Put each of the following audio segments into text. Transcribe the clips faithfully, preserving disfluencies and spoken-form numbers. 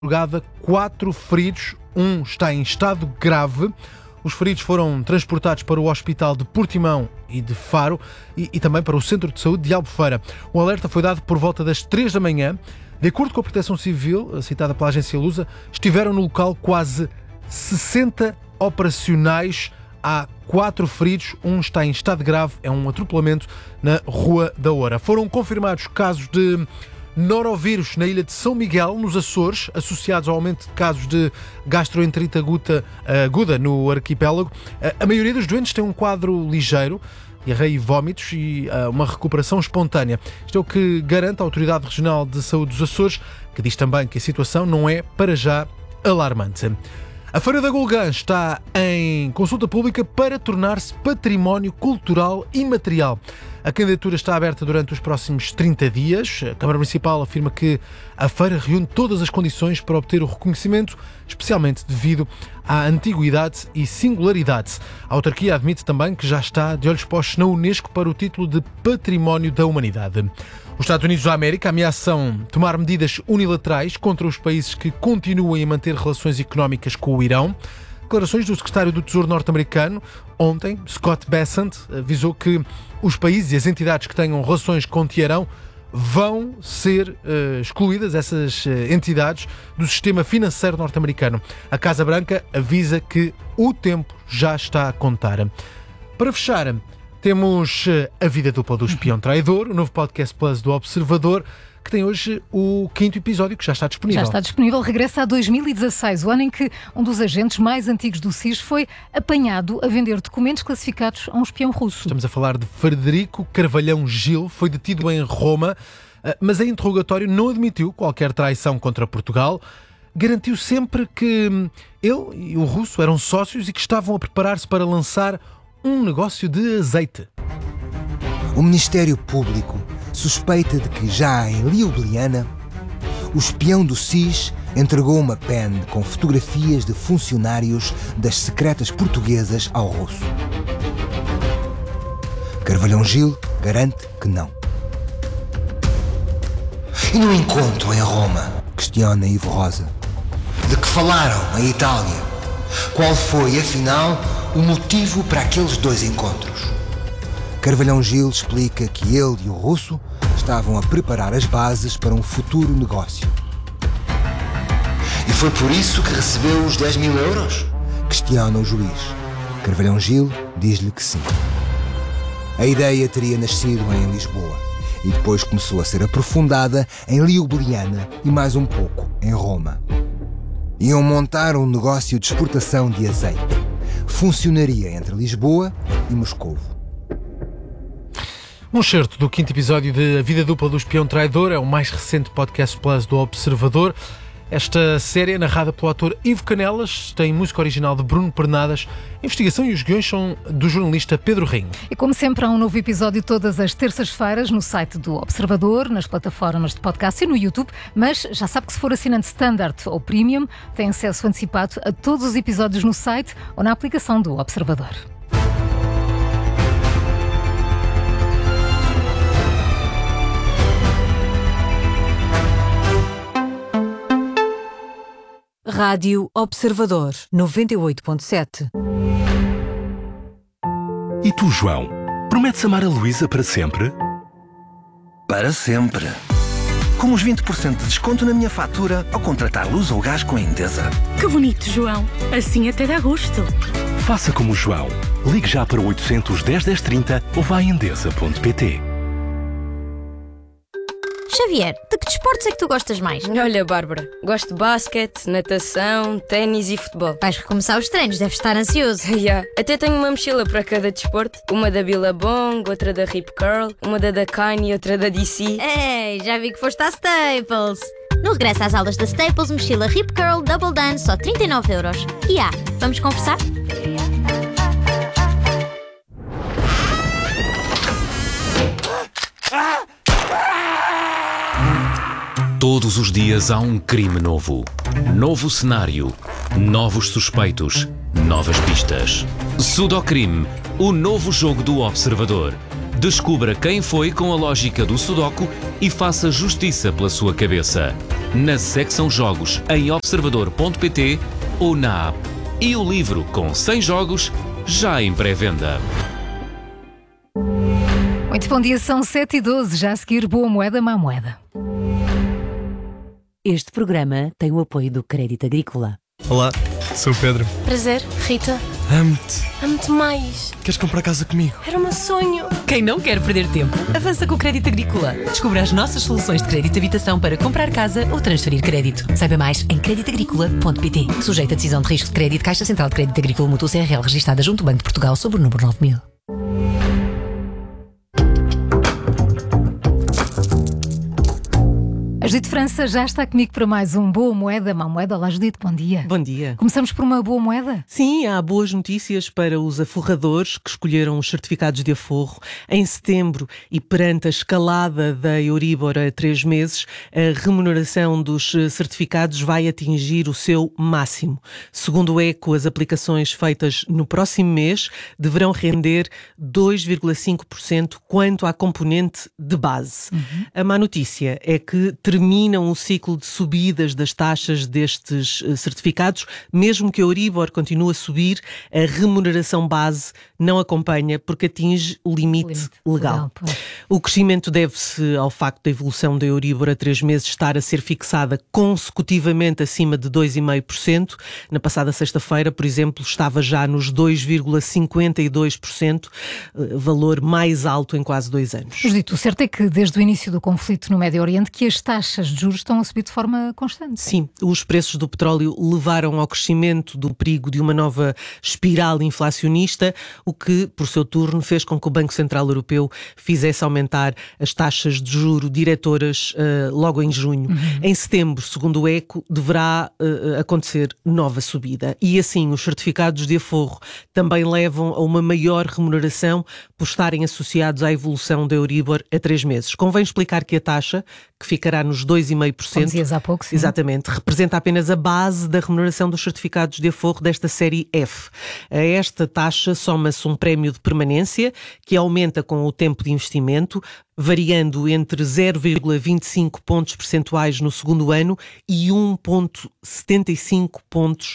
madrugada, quatro feridos, um está em estado grave. Os feridos foram transportados para o hospital de Portimão e de Faro e, e também para o Centro de Saúde de Albufeira. O alerta foi dado por volta das três da manhã. De acordo com a Proteção Civil, citada pela agência Lusa, estiveram no local quase sessenta operacionais. Há quatro feridos, um está em estado grave, é um atropelamento na Rua da Oura. Foram confirmados casos de norovírus na ilha de São Miguel, nos Açores, associados ao aumento de casos de gastroenterite aguda, aguda no arquipélago. A maioria dos doentes tem um quadro ligeiro, diarreia e vómitos e uh, uma recuperação espontânea. Isto é o que garante a Autoridade Regional de Saúde dos Açores, que diz também que a situação não é, para já, alarmante. A Feira da Golgã está em consulta pública para tornar-se património cultural imaterial. A candidatura está aberta durante os próximos trinta dias. A Câmara Municipal afirma que a feira reúne todas as condições para obter o reconhecimento, especialmente devido à antiguidade e singularidade. A autarquia admite também que já está de olhos postos na Unesco para o título de Património da Humanidade. Os Estados Unidos da América ameaçam tomar medidas unilaterais contra os países que continuem a manter relações económicas com o Irão. Declarações do secretário do Tesouro norte-americano ontem, Scott Bessent, avisou que os países e as entidades que tenham relações com Teherão vão ser uh, excluídas, essas uh, entidades, do sistema financeiro norte-americano. A Casa Branca avisa que o tempo já está a contar. Para fechar, temos A Vida Dupla do Espião Traidor, o novo podcast Plus do Observador, que tem hoje o quinto episódio, que já está disponível. Já está disponível, regressa a dois mil e dezasseis, o ano em que um dos agentes mais antigos do S I S foi apanhado a vender documentos classificados a um espião russo. Estamos a falar de Frederico Carvalhão Gil, foi detido em Roma, mas em interrogatório não admitiu qualquer traição contra Portugal. Garantiu sempre que ele e o russo eram sócios e que estavam a preparar-se para lançar um negócio de azeite. O Ministério Público suspeita de que, já em Ljubljana, o espião do S I S entregou uma pen com fotografias de funcionários das secretas portuguesas ao russo. Carvalhão Gil garante que não. E no encontro em Roma, questiona Ivo Rosa, de que falaram em Itália, qual foi, afinal, o motivo para aqueles dois encontros? Carvalhão Gil explica que ele e o russo estavam a preparar as bases para um futuro negócio. E foi por isso que recebeu os dez mil euros? Questiona o juiz. Carvalhão Gil diz-lhe que sim. A ideia teria nascido em Lisboa e depois começou a ser aprofundada em Ljubljana e mais um pouco em Roma. Iam montar um negócio de exportação de azeite. Funcionaria entre Lisboa e Moscovo. Um certo do quinto episódio de A Vida Dupla do Espião Traidor é o mais recente podcast Plus do Observador. Esta série é narrada pelo ator Ivo Canelas, tem música original de Bruno Pernadas, a investigação e os guiões são do jornalista Pedro Rinho. E como sempre há um novo episódio todas as terças-feiras no site do Observador, nas plataformas de podcast e no YouTube, mas já sabe que se for assinante Standard ou Premium, tem acesso antecipado a todos os episódios no site ou na aplicação do Observador. Rádio Observador, noventa e oito ponto sete. E tu, João? Prometes amar a Luísa para sempre? Para sempre. Com os vinte por cento de desconto na minha fatura ao contratar luz ou gás com a Endesa. Que bonito, João. Assim até dá gosto. Faça como o João. Ligue já para o oitocentos, dez, dez, trinta ou vá a endesa ponto pt. Xavier, de que desportos é que tu gostas mais? Olha, Bárbara, gosto de basquete, natação, ténis e futebol. Vais recomeçar os treinos, deves estar ansioso. Yeah. Até tenho uma mochila para cada desporto. Uma da Billabong, outra da Rip Curl, uma da Dakine e outra da D C. Ei, já vi que foste à Staples. No regresso às aulas da Staples, mochila Rip Curl Double Done, só trinta e nove euros. E ah, vamos conversar? Todos os dias há um crime novo. Novo cenário. Novos suspeitos. Novas pistas. Sudocrime, o novo jogo do Observador. Descubra quem foi com a lógica do Sudoku e faça justiça pela sua cabeça. na secção Jogos em observador ponto pt ou na app. E o livro com cem jogos já em pré-venda. Muito bom dia, são sete e doze, já a seguir boa moeda, má moeda. Este programa tem o apoio do Crédito Agrícola. Olá, sou o Pedro. Prazer, Rita. Amo-te. Amo-te mais. Queres comprar casa comigo? Era o meu sonho. Quem não quer perder tempo, avança com o Crédito Agrícola. Descubra as nossas soluções de crédito de habitação para comprar casa ou transferir crédito. Saiba mais em crédito agrícola ponto pt. Sujeito a decisão de risco de crédito, Caixa Central de Crédito Agrícola Mútuo C R L, registada junto ao Banco de Portugal sob o número nove mil. A Judite França já está comigo para mais um Boa Moeda, Má Moeda. Olá, Judite, bom dia. Bom dia. Começamos por uma boa moeda? Sim, há boas notícias para os aforradores que escolheram os certificados de aforro. Em setembro, e perante a escalada da Euribor a três meses, a remuneração dos certificados vai atingir o seu máximo. Segundo o ECO, as aplicações feitas no próximo mês deverão render dois vírgula cinco por cento quanto à componente de base. Uhum. A má notícia é que terminam o ciclo de subidas das taxas destes certificados, mesmo que a Euribor continue a subir, a remuneração base não acompanha porque atinge o limite, limite legal. legal o crescimento deve-se ao facto da evolução da Euribor a três meses estar a ser fixada consecutivamente acima de dois vírgula cinco por cento. Na passada sexta-feira, por exemplo, estava já nos dois vírgula cinquenta e dois por cento, valor mais alto em quase dois anos. Judito, o certo é que desde o início do conflito no Médio Oriente que as taxas taxas de juros estão a subir de forma constante. Sim, os preços do petróleo levaram ao crescimento do perigo de uma nova espiral inflacionista, o que, por seu turno, fez com que o Banco Central Europeu fizesse aumentar as taxas de juro diretoras uh, logo em junho. Uhum. Em setembro, segundo o ECO, deverá uh, acontecer nova subida. E assim, os certificados de aforro também levam a uma maior remuneração por estarem associados à evolução da Euribor a três meses. Convém explicar que a taxa, que ficará nos dois vírgula cinco por cento. Como dizias há pouco, sim. Exatamente. Representa apenas a base da remuneração dos certificados de aforro desta série F. A esta taxa soma-se um prémio de permanência que aumenta com o tempo de investimento, variando entre zero vírgula vinte e cinco pontos percentuais no segundo ano e um vírgula setenta e cinco pontos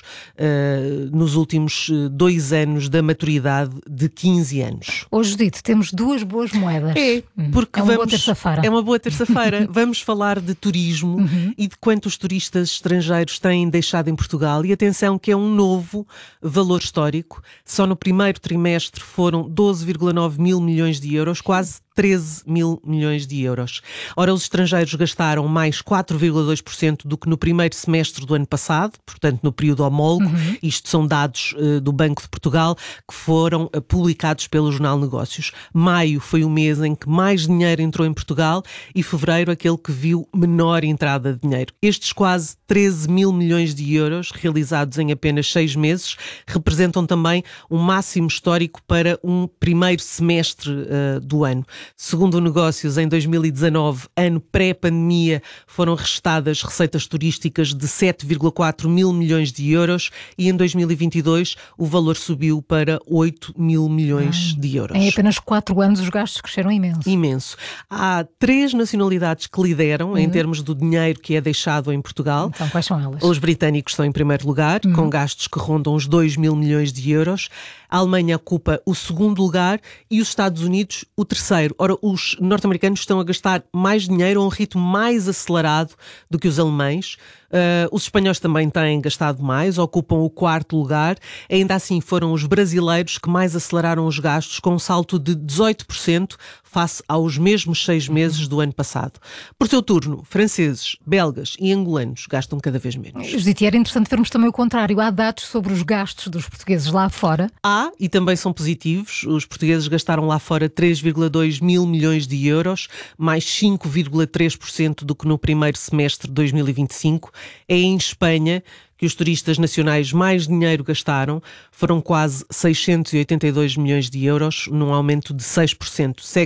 uh, nos últimos dois anos da maturidade de quinze anos. Hoje, Judite, temos duas boas moedas. É, porque é uma vamos, boa terça-feira. É uma boa terça-feira. Vamos falar de turismo uhum. e de quantos turistas estrangeiros têm deixado em Portugal. E atenção que é um novo valor histórico. Só no primeiro trimestre foram doze vírgula nove mil milhões de euros, quase treze mil milhões de euros. Ora, os estrangeiros gastaram mais quatro vírgula dois por cento do que no primeiro semestre do ano passado, portanto no período homólogo. Uhum. Isto são dados uh, do Banco de Portugal que foram uh, publicados pelo Jornal Negócios. Maio foi o mês em que mais dinheiro entrou em Portugal e fevereiro aquele que viu menor entrada de dinheiro. Estes quase treze mil milhões de euros, realizados em apenas seis meses, representam também um máximo histórico para um primeiro semestre uh, do ano. Segundo o Negócios, em dois mil e dezanove, ano pré-pandemia, foram restadas receitas turísticas de sete vírgula quatro mil milhões de euros e em dois mil e vinte e dois o valor subiu para oito mil milhões ah, de euros. Em apenas quatro anos os gastos cresceram imenso. Imenso. Há três nacionalidades que lideram uhum. em termos do dinheiro que é deixado em Portugal. Então, quais são elas? Os britânicos estão em primeiro lugar, uhum. com gastos que rondam os dois mil milhões de euros. A Alemanha ocupa o segundo lugar e os Estados Unidos o terceiro. Ora, os norte-americanos estão a gastar mais dinheiro a um ritmo mais acelerado do que os alemães. Uh, os espanhóis também têm gastado mais, ocupam o quarto lugar. Ainda assim, foram os brasileiros que mais aceleraram os gastos, com um salto de dezoito por cento face aos mesmos seis meses do ano passado. Por seu turno, franceses, belgas e angolanos gastam cada vez menos. Judite, era interessante vermos também o contrário. Há dados sobre os gastos dos portugueses lá fora? Há, e também são positivos. Os portugueses gastaram lá fora três vírgula dois mil milhões de euros, mais cinco vírgula três por cento do que no primeiro semestre de dois mil e vinte e cinco. É em Espanha que os turistas nacionais mais dinheiro gastaram, foram quase seiscentos e oitenta e dois milhões de euros, num aumento de seis por cento. Segue-se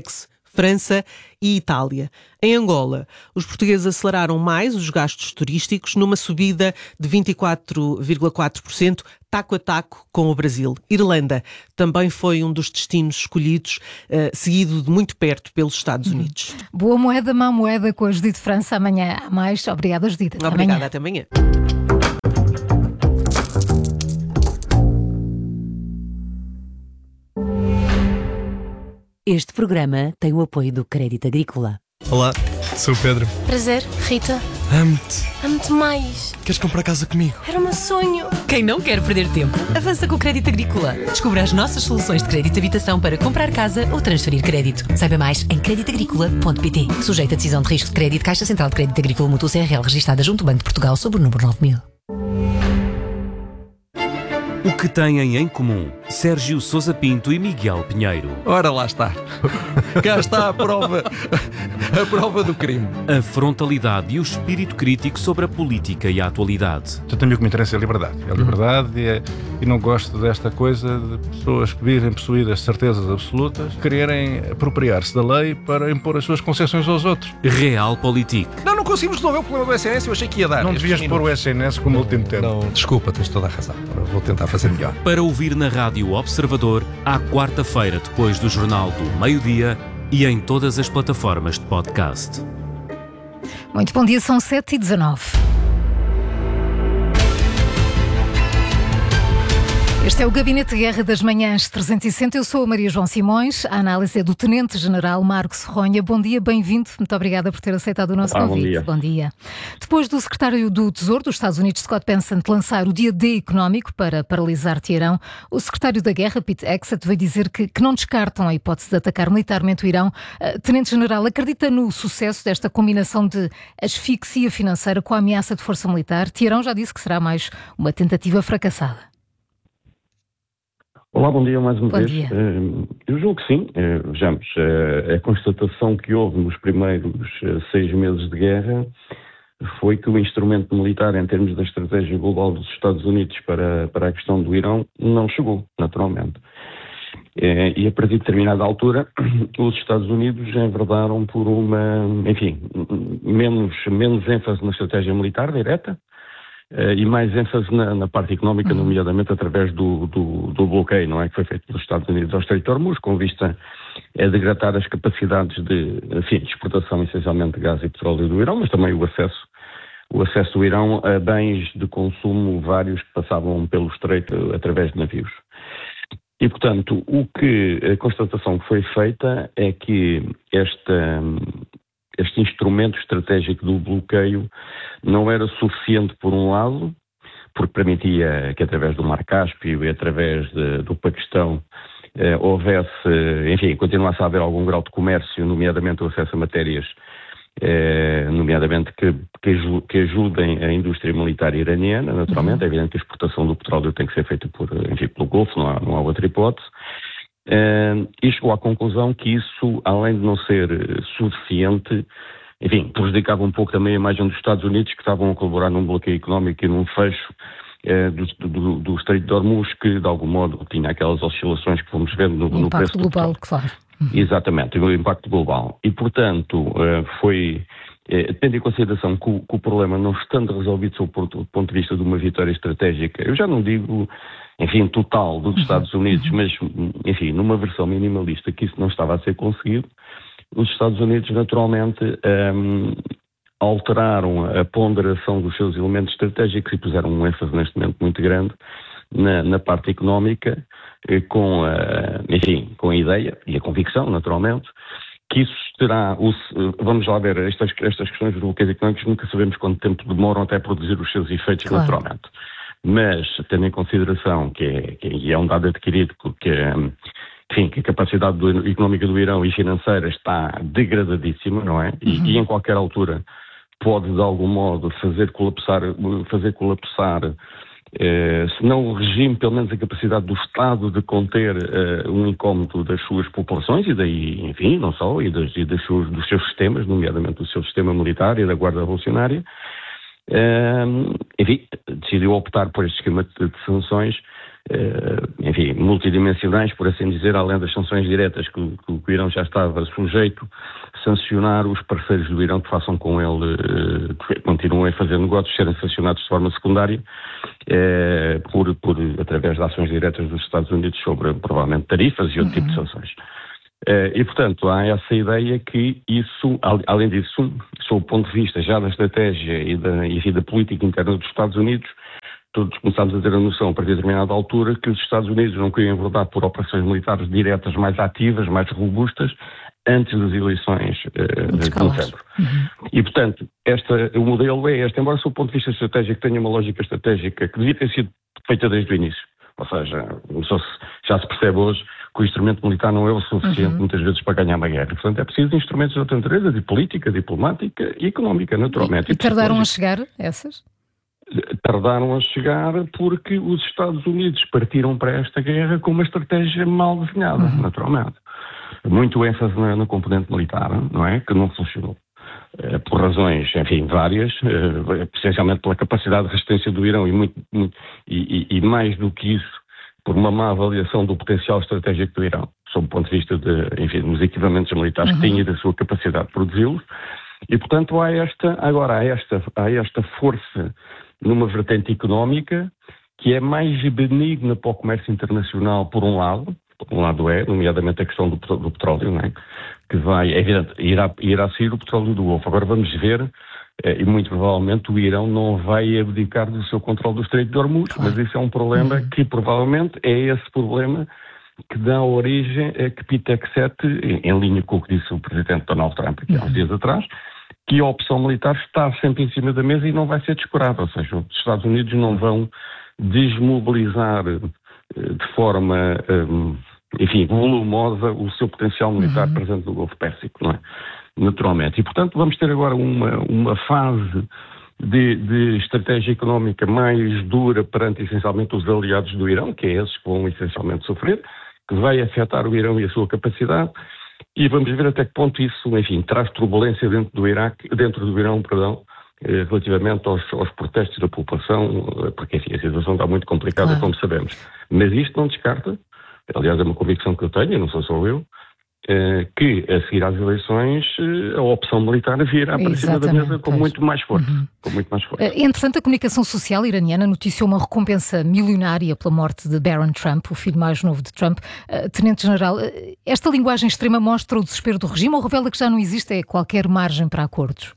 França e Itália. Em Angola, os portugueses aceleraram mais os gastos turísticos numa subida de vinte e quatro vírgula quatro por cento, taco a taco com o Brasil. Irlanda também foi um dos destinos escolhidos, uh, seguido de muito perto pelos Estados Unidos. Boa moeda, má moeda com a Judite França. Amanhã há mais. Obrigada, Judite. Até Obrigada, amanhã. até amanhã. Este programa tem o apoio do Crédito Agrícola. Olá, sou o Pedro. Prazer, Rita. Amo-te. Amo-te mais. Queres comprar casa comigo? Era o meu sonho. Quem não quer perder tempo, avança com o Crédito Agrícola. Descubra as nossas soluções de crédito de habitação para comprar casa ou transferir crédito. Saiba mais em crédito agrícola ponto pt. Sujeito a decisão de risco de crédito, Caixa Central de Crédito Agrícola Mútuo C R L, registada junto ao Banco de Portugal sob o número nove mil. O que têm em comum Sérgio Sousa Pinto e Miguel Pinheiro? Ora, lá está. Cá está a prova, a prova do crime. A frontalidade e o espírito crítico sobre a política e a atualidade. Eu tenho o que me interessa é a liberdade. É a liberdade e, é, e não gosto desta coisa de pessoas que vivem possuídas de certezas absolutas, quererem apropriar-se da lei para impor as suas concessões aos outros. Realpolitik. Não, não conseguimos resolver o problema do S N S, eu achei que ia dar. Não devias pôr o S N S como último termo. Não, desculpa, tens toda a razão. Vou tentar fazer melhor. Para ouvir na Rádio Observador, à quarta-feira, depois do Jornal do Meio-Dia e em todas as plataformas de podcast. Muito bom dia, são sete e dezanove. Este é o Gabinete de Guerra das Manhãs trezentos e sessenta. Eu sou a Maria João Simões. A análise é do Tenente-General Marco Serronha. Bom dia, bem-vindo. Muito obrigada por ter aceitado o nosso ah, convite. Bom dia. bom dia. Depois do Secretário do Tesouro dos Estados Unidos, Scott Bessent, lançar o Dia D económico para paralisar Teherão, o Secretário da Guerra, Pete Hegseth, veio dizer que, que não descartam a hipótese de atacar militarmente o Irão. Uh, Tenente-General, acredita no sucesso desta combinação de asfixia financeira com a ameaça de força militar? Teherão já disse que será mais uma tentativa fracassada. Olá, bom dia mais uma bom vez. Dia. Eu julgo que sim. Vejamos, a constatação que houve nos primeiros seis meses de guerra foi que o instrumento militar, em termos da estratégia global dos Estados Unidos para, para a questão do Irão, não chegou, naturalmente. E a partir de determinada altura, os Estados Unidos enverdaram por uma, enfim, menos, menos ênfase na estratégia militar direta, Uh, e mais ênfase na, na parte económica, nomeadamente através do, do, do bloqueio, não é, que foi feito pelos Estados Unidos ao Estreito de Hormuz, com vista a degradar as capacidades de, enfim, de exportação, essencialmente de gás e petróleo do Irão, mas também o acesso, o acesso do Irão a bens de consumo vários que passavam pelo Estreito através de navios. E, portanto, o que a constatação que foi feita é que esta... este instrumento estratégico do bloqueio não era suficiente, por um lado, porque permitia que através do Mar Cáspio e através de, do Paquistão eh, houvesse, enfim, continuasse a haver algum grau de comércio, nomeadamente o acesso a matérias, eh, nomeadamente que, que, que ajudem a indústria militar iraniana, naturalmente. Uhum. É evidente que a exportação do petróleo tem que ser feita por, enfim, pelo Golfo, não há, não há outra hipótese. Uh, e chegou à conclusão que isso, além de não ser suficiente, enfim, prejudicava um pouco também a imagem dos Estados Unidos, que estavam a colaborar num bloqueio económico e num fecho uh, do, do, do Estreito de Hormuz, que de algum modo tinha aquelas oscilações que fomos vendo no, no preço do global, petróleo. Claro. Exatamente, o impacto global. E, portanto, uh, foi, uh, tendo em consideração que o, que o problema não estando resolvido sob o ponto de vista de uma vitória estratégica, eu já não digo, enfim, total dos Estados Unidos, mas, enfim, numa versão minimalista, que isso não estava a ser conseguido, os Estados Unidos, naturalmente, um, alteraram a ponderação dos seus elementos estratégicos e puseram um ênfase neste momento muito grande na, na parte económica, com a, enfim, com a ideia e a convicção, naturalmente, que isso terá, o, vamos lá ver, estas, estas questões dos bloqueios económicos nunca sabemos quanto tempo demoram até produzir os seus efeitos, claro. Naturalmente. Mas, tendo em consideração que é, que é um dado adquirido, que, enfim, que a capacidade do, económica do Irão e financeira está degradadíssima, não é? E, uhum. e em qualquer altura pode, de algum modo, fazer colapsar, fazer colapsar eh, se não o regime, pelo menos a capacidade do Estado de conter eh, um incómodo das suas populações e daí, enfim, não só, e, das, e das suas, dos seus sistemas, nomeadamente do seu sistema militar e da Guarda Revolucionária. Um, enfim, decidiu optar por este esquema de, de sanções enfim, multidimensionais, por assim dizer, além das sanções diretas que, que o Irão já estava sujeito, sancionar os parceiros do Irão que façam com ele, que continuem a fazer negócios, serem sancionados de forma secundária, por, por, através de ações diretas dos Estados Unidos sobre, provavelmente, tarifas e outro uhum. tipo de sanções. E, portanto, há essa ideia que isso, além disso, sob o ponto de vista já da estratégia e da, e da política interna dos Estados Unidos, todos começámos a ter a noção, a partir de determinada altura, que os Estados Unidos não queriam enverdar por operações militares diretas mais ativas, mais robustas, antes das eleições uh, de novembro. Uhum. E, portanto, esta, o modelo é este, embora, sob o ponto de vista estratégico, tenha uma lógica estratégica que devia ter sido feita desde o início. Ou seja, já se percebe hoje que o instrumento militar não é o suficiente, uhum. muitas vezes, para ganhar uma guerra. Portanto, é preciso de instrumentos de outra natureza, de política, diplomática e económica, naturalmente. E, e tardaram a chegar essas? Tardaram a chegar porque os Estados Unidos partiram para esta guerra com uma estratégia mal desenhada, uhum. naturalmente. Muito ênfase na, na componente militar, não é? Que não funcionou. Uh, por razões, enfim, várias, uh, essencialmente pela capacidade de resistência do Irão e, muito, muito, e, e, e mais do que isso, por uma má avaliação do potencial estratégico do Irão, sob o ponto de vista de, enfim, dos equipamentos militares uhum. que tinha e da sua capacidade de produzi-los. E, portanto, há esta, agora, há esta, há esta força numa vertente económica que é mais benigna para o comércio internacional, por um lado, por um lado é, nomeadamente a questão do, do petróleo, não é? Que vai, é evidente, irá, irá sair o petróleo do Golfo. Agora vamos ver, e muito provavelmente o Irão não vai abdicar do seu controle do Estreito de Hormuz, mas isso é um problema uhum. que provavelmente é esse problema que dá origem a que P T E C sete, em, em linha com o que disse o presidente Donald Trump aqui há uns dias atrás, que a opção militar está sempre em cima da mesa e não vai ser descurada. Ou seja, os Estados Unidos não vão desmobilizar de forma, enfim, volumosa o seu potencial militar uhum. presente no Golfo Pérsico, não é? Naturalmente. E, portanto, vamos ter agora uma, uma fase de, de estratégia económica mais dura perante, essencialmente, os aliados do Irão, que é esses que vão, essencialmente, sofrer, que vai afetar o Irão e a sua capacidade. E vamos ver até que ponto isso, enfim, traz turbulência dentro do Iraque, dentro do Irão, perdão, relativamente aos, aos protestos da população, porque, enfim, a situação está muito complicada, claro. Como sabemos. Mas isto não descarta, aliás é uma convicção que eu tenho, não sou só eu, que a seguir às eleições a opção militar virá para cima da mesa com muito mais força. Uhum. Com muito mais força. Entretanto, a comunicação social iraniana noticiou uma recompensa milionária pela morte de Barron Trump, o filho mais novo de Trump. Tenente-General, esta linguagem extrema mostra o desespero do regime ou revela que já não existe qualquer margem para acordos?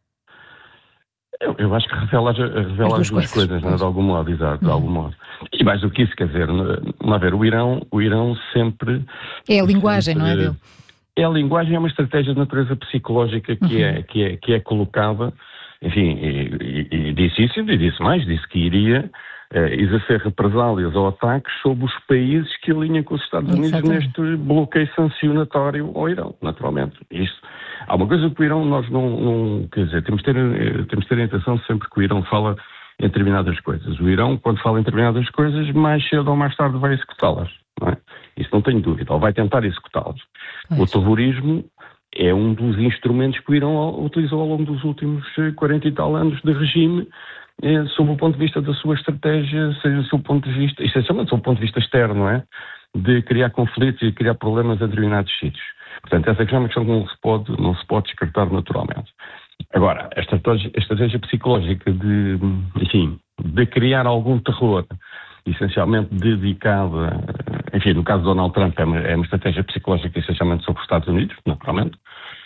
Eu, eu acho que revela, revela as duas coisas, né, de algum modo, exato, de algum modo. E mais do que isso, quer dizer, não ver, o Irão, o Irão sempre... É a linguagem, sempre, não é dele? É a linguagem, é uma estratégia de natureza psicológica que, uhum. é, que, é, que é colocada, enfim, e, e, e disse isso e disse mais, disse que iria eh, exercer represálias ou ataques sobre os países que alinham com os Estados Unidos Exatamente. Neste bloqueio sancionatório ao Irão, naturalmente. Isso. Há uma coisa que o Irão nós não, não quer dizer, temos de ter, temos de ter a intenção sempre que o Irão fala em determinadas coisas. O Irão, quando fala em determinadas coisas, mais cedo ou mais tarde vai executá-las, não é? Isso não tenho dúvida, ou vai tentar executá-las. É o terrorismo é um dos instrumentos que o Irão utilizou ao longo dos últimos quarenta e tal anos de regime, eh, sob o ponto de vista da sua estratégia, seja sob o ponto de vista, essencialmente sob o ponto de vista externo, não é? De criar conflitos e criar problemas em determinados sítios. Portanto, essa questão é uma questão que não se pode, não se pode descartar naturalmente. Agora, a estratégia, a estratégia psicológica de, enfim, de criar algum terror, essencialmente dedicada, enfim, no caso de Donald Trump é uma, é uma estratégia psicológica essencialmente sobre os Estados Unidos, naturalmente.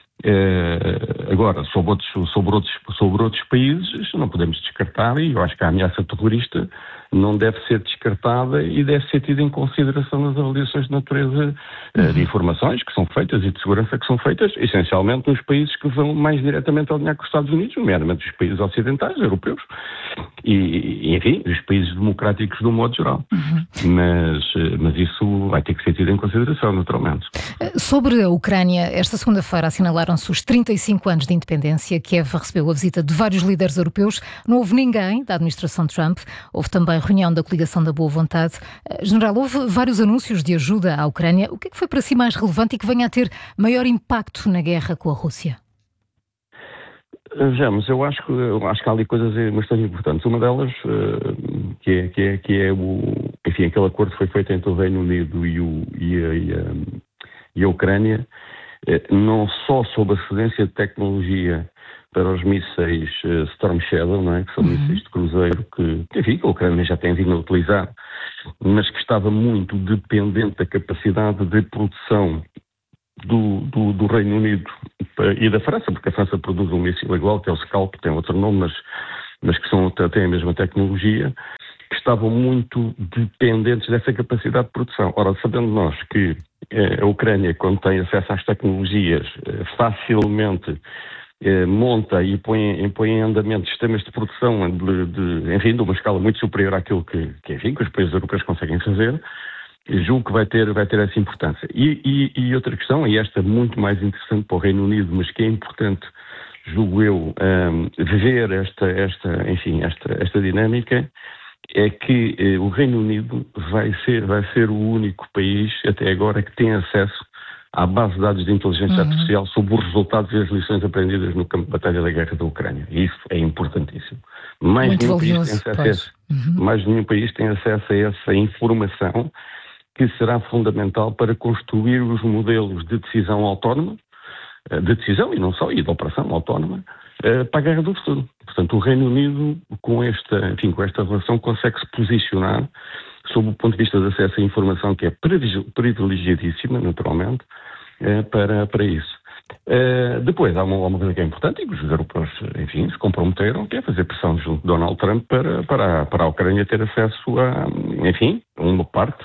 É, agora, sobre outros, sobre, outros, sobre outros países, não podemos descartar, e eu acho que a ameaça terrorista não deve ser descartada e deve ser tida em consideração nas avaliações de natureza uhum. de informações que são feitas e de segurança que são feitas, essencialmente nos países que vão mais diretamente alinhar com os Estados Unidos, nomeadamente os países ocidentais, europeus, e, enfim, os países democráticos de um modo geral. Uhum. Mas, mas isso vai ter que ser tido em consideração, naturalmente. Sobre a Ucrânia, esta segunda-feira assinalaram-se os trinta e cinco anos de independência. Kiev recebeu a visita de vários líderes europeus. Não houve ninguém da administração Trump. Houve também reunião da Coligação da Boa Vontade. General, houve vários anúncios de ajuda à Ucrânia. O que é que foi para si mais relevante e que venha a ter maior impacto na guerra com a Rússia? Vejamos, eu acho que, eu acho que há ali coisas bastante importantes. Uma delas, uh, que, é, que, é, que é o, enfim, enfim, aquele acordo foi feito entre o Reino Unido e, o, e, a, e, a, e a Ucrânia, não só sob a cedência de tecnologia para os mísseis Storm Shadow, não é? Que são uhum. mísseis de cruzeiro que, enfim, a Ucrânia já tem vindo a utilizar, mas que estava muito dependente da capacidade de produção do, do, do Reino Unido e da França, porque a França produz um míssil igual, que é o Scalp, tem outro nome, mas, mas que são, têm a mesma tecnologia, que estavam muito dependentes dessa capacidade de produção. Ora, sabendo nós que eh, a Ucrânia, quando tem acesso às tecnologias, eh, facilmente eh, monta e põe, põe em andamento sistemas de produção de, de, enfim, de uma escala muito superior àquilo que, que, enfim, que os países europeus conseguem fazer, julgo que vai ter, vai ter essa importância. E, e, e outra questão, e esta muito mais interessante para o Reino Unido, mas que é importante, julgo eu, um, ver esta, esta, enfim, esta, esta dinâmica, é que eh, o Reino Unido vai ser, vai ser o único país, até agora, que tem acesso à base de dados de inteligência uhum. artificial sobre os resultados e as lições aprendidas no campo de batalha da guerra da Ucrânia. E isso é importantíssimo. Mais Muito nenhum valioso, país tem acesso, uhum. mais nenhum país tem acesso a essa informação que será fundamental para construir os modelos de decisão autónoma, de decisão e não só, e de operação autónoma, para a guerra do futuro. Portanto, o Reino Unido, com esta, enfim, com esta relação, consegue se posicionar sob o ponto de vista de acesso à informação, que é privilegiadíssima, naturalmente, para, para isso. Depois, há uma, uma coisa que é importante, e que os europeus, enfim, se comprometeram, que é fazer pressão junto de Donald Trump para, para, para a Ucrânia ter acesso a, enfim, a uma parte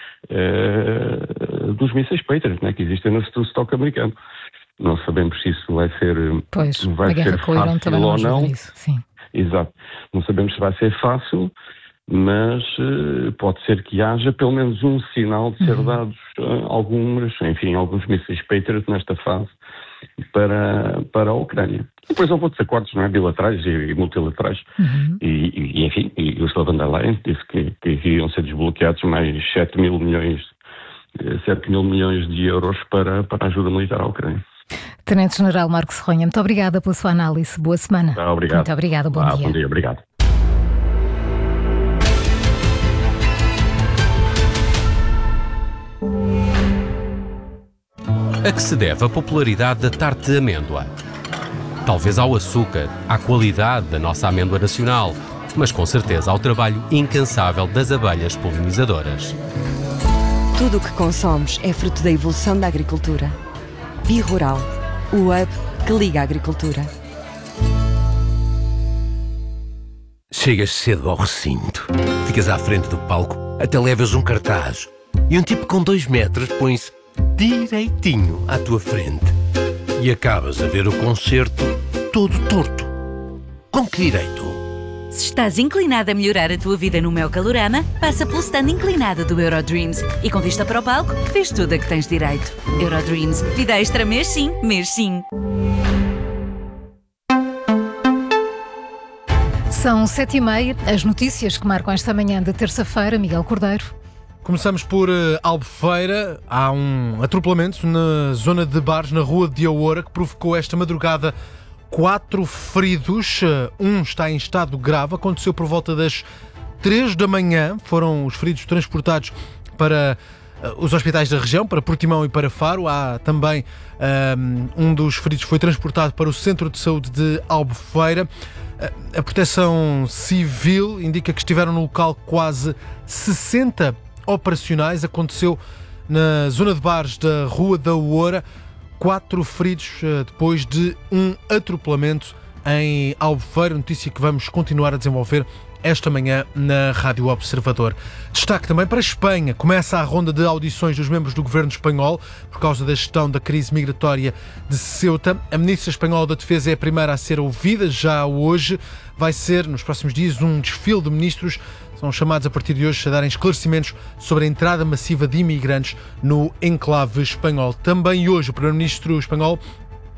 uh, dos mísseis Patriot, né, que existem no estoque americano. Não sabemos se isso vai ser, pois, vai ser fácil ou não. Isso, sim. Exato. Não sabemos se vai ser fácil, mas uh, pode ser que haja pelo menos um sinal de ser uhum. dados uh, algumas, enfim, alguns mísseis Patriot nesta fase para, para a Ucrânia. Depois houve outros acordos, não é, bilaterais e, e multilaterais. Uhum. E, e, enfim, e Ursula von der Leyen disse que, que iam ser desbloqueados mais sete mil milhões, sete mil milhões de euros para, para a ajuda militar à Ucrânia. Tenente-General Marco Serronha, muito obrigada pela sua análise. Boa semana. Ah, obrigado. Muito obrigada, bom ah, dia. Bom dia, obrigado. A que se deve a popularidade da tarte de amêndoa? Talvez ao açúcar, à qualidade da nossa amêndoa nacional, mas com certeza ao trabalho incansável das abelhas polinizadoras. Tudo o que consomos é fruto da evolução da agricultura. Bi-Rural, o hub que liga a agricultura. Chegas cedo ao recinto, ficas à frente do palco, até levas um cartaz e um tipo com dois metros põe-se direitinho à tua frente e acabas a ver o concerto todo torto. Com que direito? Se estás inclinado a melhorar a tua vida no Mel Calorama, passa pelo stand inclinado do Eurodreams e com vista para o palco, vês tudo a que tens direito. Eurodreams, vida extra mês sim, mês sim. São sete e meia, as notícias que marcam esta manhã de terça-feira, Miguel Cordeiro. Começamos por uh, Albufeira. Há um atropelamento na zona de bares, na rua de Oura, que provocou esta madrugada quatro feridos. Uh, um está em estado grave. Aconteceu por volta das três da manhã. Foram os feridos transportados para uh, os hospitais da região, para Portimão e para Faro. Há também uh, um dos feridos foi transportado para o Centro de Saúde de Albufeira. Uh, a Proteção Civil indica que estiveram no local quase sessenta operacionais. Aconteceu na zona de bares da Rua da Oura. Quatro feridos depois de um atropelamento em Albufeira. Notícia que vamos continuar a desenvolver esta manhã na Rádio Observador. Destaque também para a Espanha. Começa a ronda de audições dos membros do governo espanhol por causa da gestão da crise migratória de Ceuta. A ministra espanhola da Defesa é a primeira a ser ouvida já hoje. Vai ser, nos próximos dias, um desfile de ministros. São chamados a partir de hoje a darem esclarecimentos sobre a entrada massiva de imigrantes no enclave espanhol. Também hoje o primeiro-ministro espanhol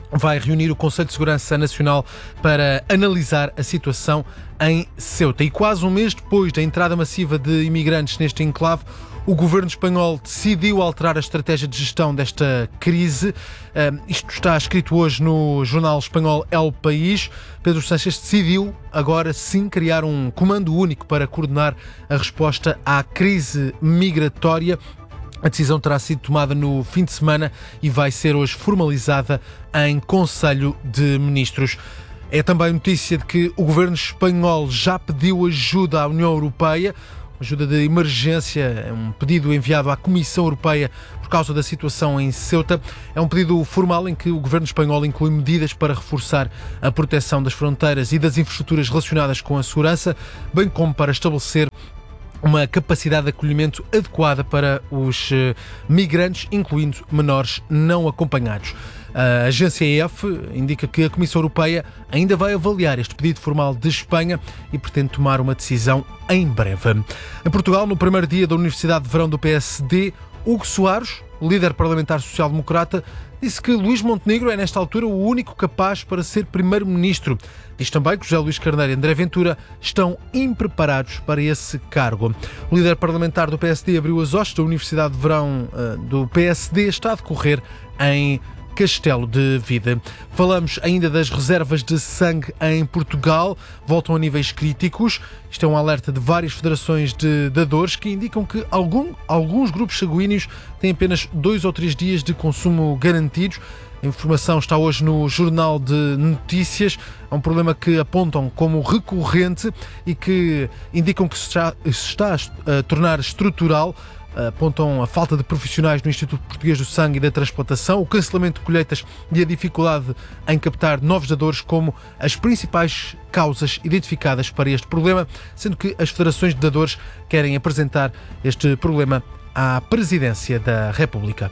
vai reunir o Conselho de Segurança Nacional para analisar a situação em Ceuta. E quase um mês depois da entrada massiva de imigrantes neste enclave, o governo espanhol decidiu alterar a estratégia de gestão desta crise. Uh, isto está escrito hoje no jornal espanhol El País. Pedro Sánchez decidiu agora sim criar um comando único para coordenar a resposta à crise migratória. A decisão terá sido tomada no fim de semana e vai ser hoje formalizada em Conselho de Ministros. É também notícia de que o governo espanhol já pediu ajuda à União Europeia, ajuda de emergência, é um pedido enviado à Comissão Europeia por causa da situação em Ceuta. É um pedido formal em que o governo espanhol inclui medidas para reforçar a proteção das fronteiras e das infraestruturas relacionadas com a segurança, bem como para estabelecer uma capacidade de acolhimento adequada para os migrantes, incluindo menores não acompanhados. A agência E F indica que a Comissão Europeia ainda vai avaliar este pedido formal de Espanha e pretende tomar uma decisão em breve. Em Portugal, no primeiro dia da Universidade de Verão do P S D, Hugo Soares, líder parlamentar social-democrata, disse que Luís Montenegro é, nesta altura, o único capaz para ser primeiro-ministro. Diz também que José Luís Carneiro e André Ventura estão impreparados para esse cargo. O líder parlamentar do P S D abriu as hostes da Universidade de Verão uh, do P S D, está a decorrer em Castelo de Vida. Falamos ainda das reservas de sangue em Portugal, voltam a níveis críticos. Isto é um alerta de várias federações de dadores que indicam que algum, alguns grupos sanguíneos têm apenas dois ou três dias de consumo garantidos. A informação está hoje no Jornal de Notícias. É um problema que apontam como recorrente e que indicam que se está, se está a tornar estrutural. Apontam a falta de profissionais no Instituto Português do Sangue e da Transplantação, o cancelamento de colheitas e a dificuldade em captar novos dadores como as principais causas identificadas para este problema, sendo que as federações de dadores querem apresentar este problema à Presidência da República.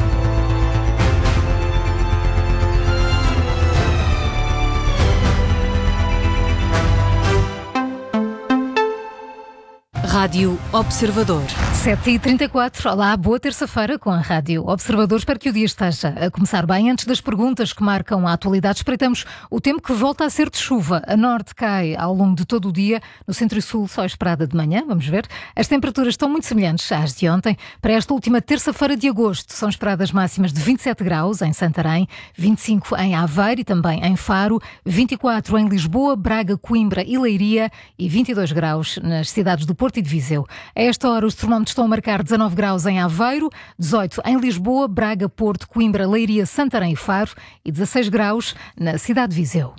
Rádio Observador. sete e trinta e quatro. Olá, boa terça-feira com a Rádio Observador. Espero que o dia esteja a começar bem. Antes das perguntas que marcam a atualidade, espreitamos o tempo que volta a ser de chuva. A norte cai ao longo de todo o dia. No centro e sul, só esperada de manhã. Vamos ver. As temperaturas estão muito semelhantes às de ontem. Para esta última terça-feira de agosto, são esperadas máximas de vinte e sete graus em Santarém, vinte e cinco em Aveiro e também em Faro, vinte e quatro em Lisboa, Braga, Coimbra e Leiria e vinte e dois graus nas cidades do Porto e de Viseu. A esta hora, os termómetros estão a marcar dezanove graus em Aveiro, dezoito em Lisboa, Braga, Porto, Coimbra, Leiria, Santarém e Faro e dezasseis graus na cidade de Viseu.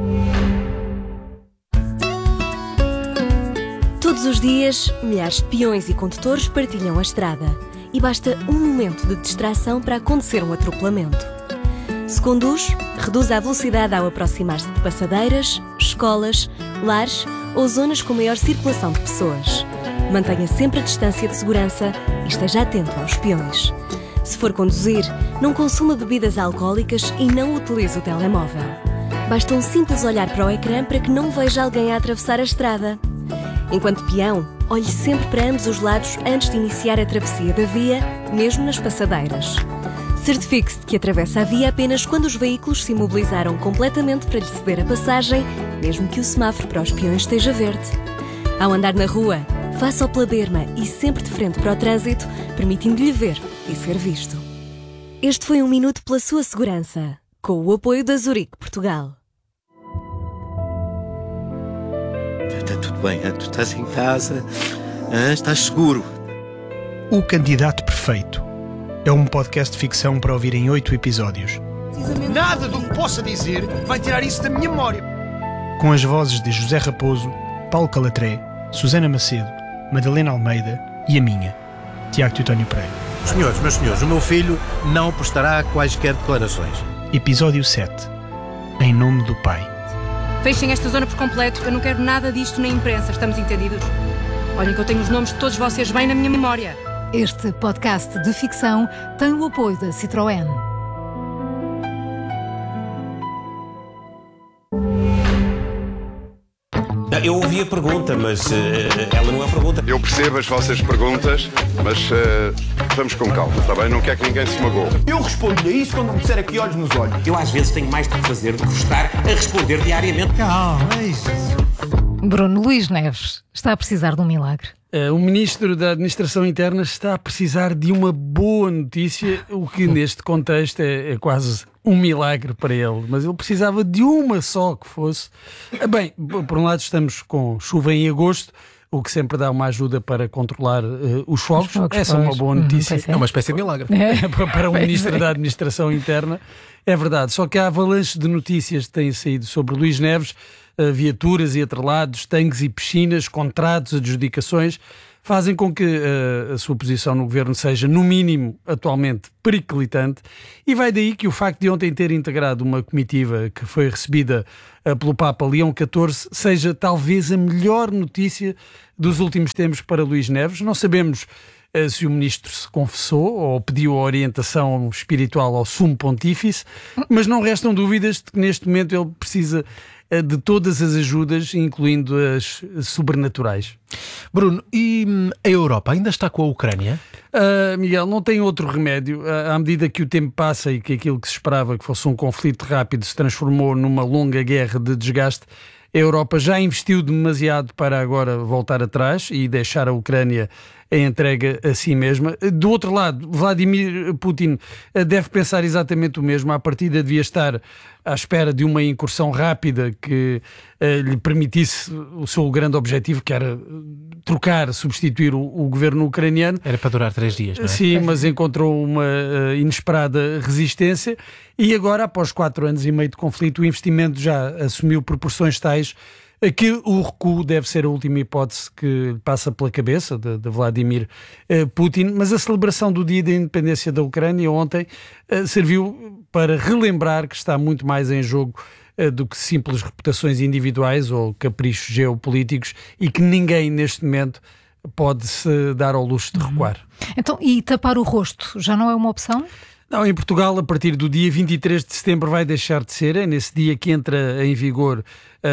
Todos os dias, milhares de peões e condutores partilham a estrada e basta um momento de distração para acontecer um atropelamento. Se conduz, reduz a velocidade ao aproximar-se de passadeiras, escolas, lares ou zonas com maior circulação de pessoas. Mantenha sempre a distância de segurança e esteja atento aos peões. Se for conduzir, não consuma bebidas alcoólicas e não utilize o telemóvel. Basta um simples olhar para o ecrã para que não veja alguém a atravessar a estrada. Enquanto peão, olhe sempre para ambos os lados antes de iniciar a travessia da via, mesmo nas passadeiras. Certifique-se de que atravessa a via apenas quando os veículos se imobilizaram completamente para lhe ceder a passagem, mesmo que o semáforo para os peões esteja verde. Ao andar na rua, faça-o pela berma e sempre de frente para o trânsito, permitindo-lhe ver e ser visto. Este foi um minuto pela sua segurança, com o apoio da Zurique Portugal. Está tudo bem, tu estás em casa, estás seguro. O Candidato Perfeito é um podcast de ficção para ouvir em oito episódios. Nada do que possa dizer vai tirar isso da minha memória. Com as vozes de José Raposo, Paulo Calatré, Susana Macedo, Madalena Almeida e a minha, Tiago Teutónio Pereira. Senhores, meus senhores, o meu filho não prestará quaisquer declarações. Episódio sete. Em nome do Pai. Fechem esta zona por completo. Eu não quero nada disto na imprensa. Estamos entendidos? Olhem que eu tenho os nomes de todos vocês bem na minha memória. Este podcast de ficção tem o apoio da Citroën. Eu ouvi a pergunta, mas uh, ela não é a pergunta. Eu percebo as vossas perguntas, mas uh, vamos com calma, está bem? Não quero que ninguém se magoe. Eu respondo-lhe a isso quando me disser aqui olhos nos olhos. Eu às vezes tenho mais de que fazer do que estar a responder diariamente. Calma, é isso. Bruno, Luís Neves está a precisar de um milagre. Uh, o Ministro da Administração Interna está a precisar de uma boa notícia, o que neste contexto é, é quase um milagre para ele, mas ele precisava de uma só que fosse. Uh, bem, por um lado estamos com chuva em agosto, o que sempre dá uma ajuda para controlar uh, os fogos. Os fogos. Essa é uma boa notícia. Hum, é. é uma espécie de milagre. É. Para o Ministro da Administração Interna. É verdade, só que há avalanche de notícias que têm saído sobre Luís Neves, uh, viaturas e atrelados, tanques e piscinas, contratos, adjudicações, fazem com que uh, a sua posição no governo seja, no mínimo, atualmente periclitante, e vai daí que o facto de ontem ter integrado uma comitiva que foi recebida uh, pelo Papa Leão catorze seja talvez a melhor notícia dos últimos tempos para Luís Neves. Não sabemos uh, se o ministro se confessou ou pediu a orientação espiritual ao Sumo Pontífice, mas não restam dúvidas de que neste momento ele precisa de todas as ajudas, incluindo as sobrenaturais. Bruno, e a Europa ainda está com a Ucrânia? Uh, Miguel, não tem outro remédio. Uh, à medida que o tempo passa e que aquilo que se esperava que fosse um conflito rápido se transformou numa longa guerra de desgaste, a Europa já investiu demasiado para agora voltar atrás e deixar a Ucrânia em entrega a si mesma. Do outro lado, Vladimir Putin deve pensar exatamente o mesmo. À partida devia estar à espera de uma incursão rápida que uh, lhe permitisse o seu grande objetivo, que era trocar, substituir o, o governo ucraniano. Era para durar três dias, não é? Sim, mas encontrou uma uh, inesperada resistência e agora, após quatro anos e meio de conflito, o investimento já assumiu proporções tais que o recuo deve ser a última hipótese que passa pela cabeça de, de Vladimir uh, Putin, mas a celebração do Dia da Independência da Ucrânia ontem uh, serviu para relembrar que está muito mais em jogo uh, do que simples reputações individuais ou caprichos geopolíticos e que ninguém neste momento pode-se dar ao luxo de recuar. Então, e tapar o rosto já não é uma opção? Não, em Portugal, a partir do dia vinte e três de setembro vai deixar de ser. É nesse dia que entra em vigor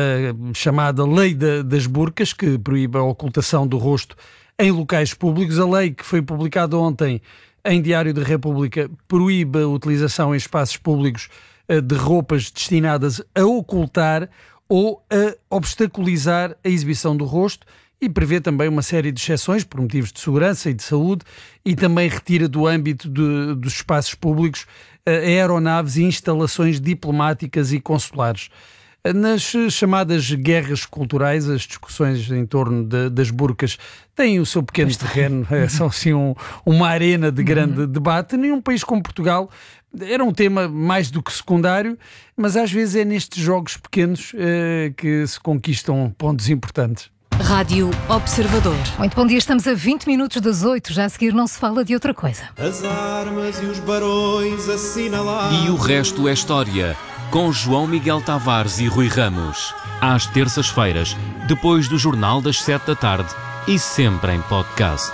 a chamada Lei da, das Burcas, que proíbe a ocultação do rosto em locais públicos. A lei que foi publicada ontem em Diário da República proíbe a utilização em espaços públicos de roupas destinadas a ocultar ou a obstaculizar a exibição do rosto, e prevê também uma série de exceções por motivos de segurança e de saúde, e também retira do âmbito de, dos espaços públicos uh, aeronaves e instalações diplomáticas e consulares. Uh, nas chamadas guerras culturais, as discussões em torno de, das burcas têm o seu pequeno terreno, é, são assim um, uma arena de grande uhum. debate. Nenhum país como Portugal era um tema mais do que secundário, mas às vezes é nestes jogos pequenos uh, que se conquistam pontos importantes. Rádio Observador. Muito bom dia, estamos a vinte minutos das oito, já a seguir não se fala de outra coisa. As armas e os barões assinalados. E o resto é história, com João Miguel Tavares e Rui Ramos. Às terças-feiras, depois do Jornal das sete da tarde e sempre em podcast.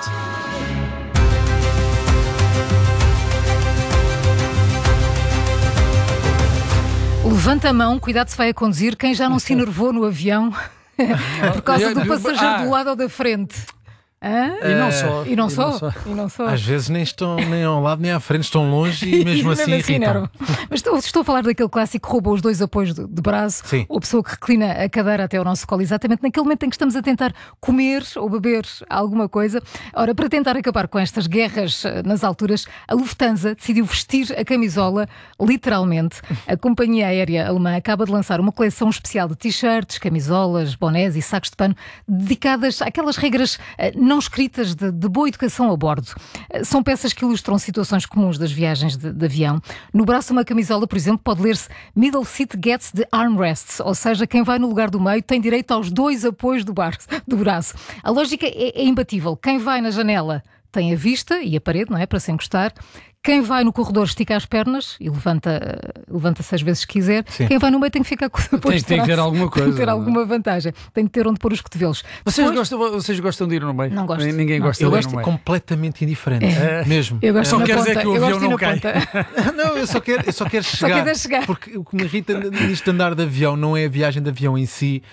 Levanta a mão, cuidado se vai a conduzir, quem já não se enervou no avião por causa do passageiro ah. do lado ou da frente. Hã? E não só. E não, e só. não só. E não só. Às vezes nem estão nem ao lado nem à frente, estão longe e mesmo assim irritam. Mas estou, estou a falar daquele clássico que rouba os dois apoios de, de braço, Sim. ou a pessoa que reclina a cadeira até ao nosso colo, exatamente naquele momento em que estamos a tentar comer ou beber alguma coisa. Ora, para tentar acabar com estas guerras nas alturas, a Lufthansa decidiu vestir a camisola, literalmente. A companhia aérea alemã acaba de lançar uma coleção especial de t-shirts, camisolas, bonés e sacos de pano dedicadas àquelas regras não escritas de, de boa educação a bordo. São peças que ilustram situações comuns das viagens de, de avião. No braço de uma camisola, por exemplo, pode ler-se Middle seat gets the armrests, ou seja, quem vai no lugar do meio tem direito aos dois apoios do, bar, do braço. A lógica é, é imbatível. Quem vai na janela tem a vista e a parede, não é? Para se encostar. Quem vai no corredor estica as pernas e levanta, levanta seis vezes se quiser. Sim. Quem vai no meio tem que ficar com o apoio. Tem, tem que ter alguma coisa. Tem que ter alguma vantagem. Tem que ter onde pôr os cotovelos. Vocês, Depois... gostam, vocês gostam de ir no meio? Não gosto. Ninguém não. gosta eu de ir gosto no meio. Completamente indiferente. É. Mesmo. Eu gosto só na quer ponta. dizer que o eu avião não cai. Não, eu só quero, eu só quero chegar. Só chegar. Porque o que me irrita nisto de andar de avião não é a viagem de avião em si,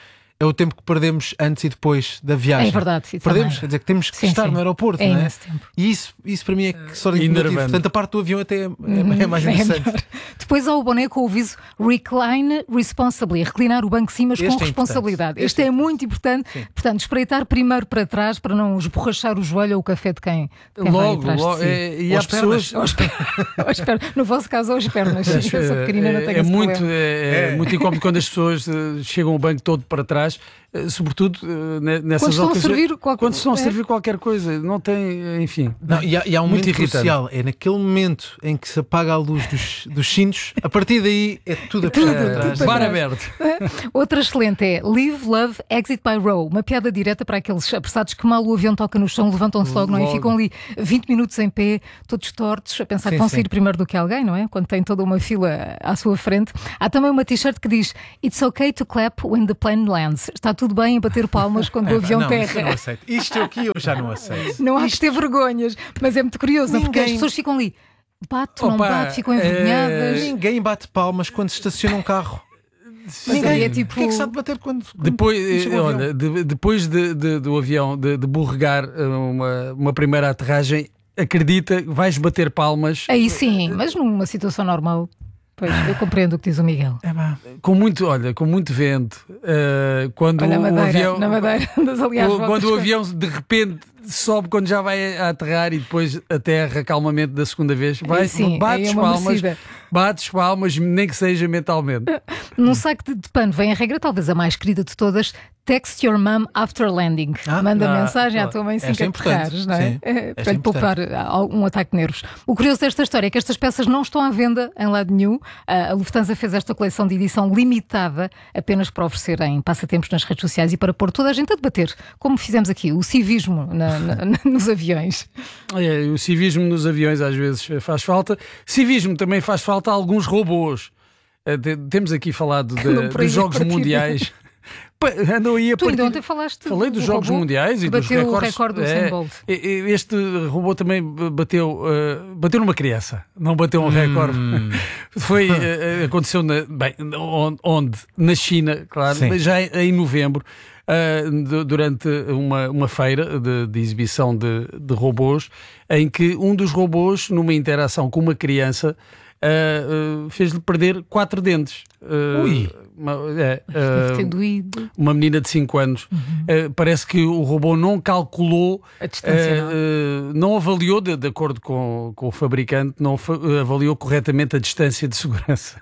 é o tempo que perdemos antes e depois da viagem. É verdade. Perdemos, também. quer dizer que temos que Sim, estar sim. no aeroporto, É não é? imenso tempo. E isso, isso para mim é que só é negativo. Portanto, a parte do avião até é, é mais interessante. É Depois há o boné com o aviso Recline Responsibly, reclinar o banco sim, mas Este com é responsabilidade. importante. Este, este é muito importante. Sim. Portanto, espreitar primeiro para trás para não esborrachar o joelho ou o café de quem, quem Logo, vai atrás logo, de si. é, e Ou há as pernas. pessoas. Ou as pernas. Ou as pernas. No vosso caso, ou as pernas. Eu sou pequenina, não tenho é, esse muito, problema. é, é muito incómodo quando as pessoas uh, chegam o banco todo para trás, uh, sobretudo uh, nessas Quando estão a ocasiões- servir qualquer- quando estão a é. servir qualquer coisa, não tem, enfim. Não, e, há, e há um muito momento irritante. crucial, é naquele momento em que se apaga a luz dos, dos cintos, a partir daí é tudo a puxar para trás. Bar aberto. Outra excelente é Live, Love, Exit by Row. Uma piada direta para aqueles apressados que mal o avião toca no chão, levantam-se logo, não é? E Logo. ficam ali vinte minutos em pé, todos tortos, a pensar Sim, que vão sim. sair primeiro do que alguém, não é? Quando tem toda uma fila à sua frente. Há também uma t-shirt que diz It's okay to clap when the plane lands. Está tudo bem a bater palmas quando o avião não, isso eu não terra. aceito. Isto aqui eu já não aceito. Não há que ter vergonhas, mas é muito curioso, porque as Ninguém- pessoas ficam ali, bate, não Opa, bate, ficam envergonhadas. Ninguém bate palmas quando se estaciona um carro. Ninguém é tipo. Quem é que sabe bater quando. quando Depois, chega eh, o avião? olha, de- depois de, de- do avião de, de borregar eh, uma, uma primeira aterragem, acredita, vais bater palmas Aí sim, mas numa situação normal. Pois, eu compreendo o que diz o Miguel. com muito, olha, com muito vento. eh, quando Olha, o na Madeira, avião, na Madeira, andas ali às o- voltas quando o com- avião de repente sobe quando já vai a aterrar e depois aterra calmamente da segunda vez, vai, sim, aí bates é uma palmas, merecida. bates palmas, nem que seja mentalmente. Num saco de, de pano vem a regra, talvez a mais querida de todas: text your mum after landing. Ah, Manda ah, mensagem à claro. tua mãe assim Esta que é importante, aterrares, não é? sim. É, Esta para é lhe poupar um ataque de nervos. O curioso desta história é que estas peças não estão à venda em lado nenhum. A Lufthansa fez esta coleção de edição limitada apenas para oferecer em passatempos nas redes sociais e para pôr toda a gente a debater, como fizemos aqui, o civismo na- na- nos aviões. É, o civismo nos aviões às vezes faz falta. Civismo também faz falta a alguns robôs. Eh, te- Temos aqui falado de- Andam por aí dos a Jogos partir. Mundiais. Pa- Andam aí a Tu ainda partir- ontem falaste Falei do dos Jogos robô Mundiais que e dos bateu o recordes. recorde do É, Usain Bolt. e- e este robô também bateu, eh, bateu numa criança, não bateu um recorde. Foi, eh, aconteceu na, bem, onde, onde? Na China, claro, Sim. mas já em novembro. Uh, de- durante uma, uma feira de, de exibição de, de robôs, em que um dos robôs, numa interação com uma criança, uh, uh, fez-lhe perder quatro dentes. Uh, Ui. Uma, é, Deve ter uh, doído. uma menina de cinco anos. Uh, parece que o robô não calculou, A distância, uh, uh, não avaliou, de, de acordo com, com o fabricante, não fa- avaliou corretamente a distância de segurança.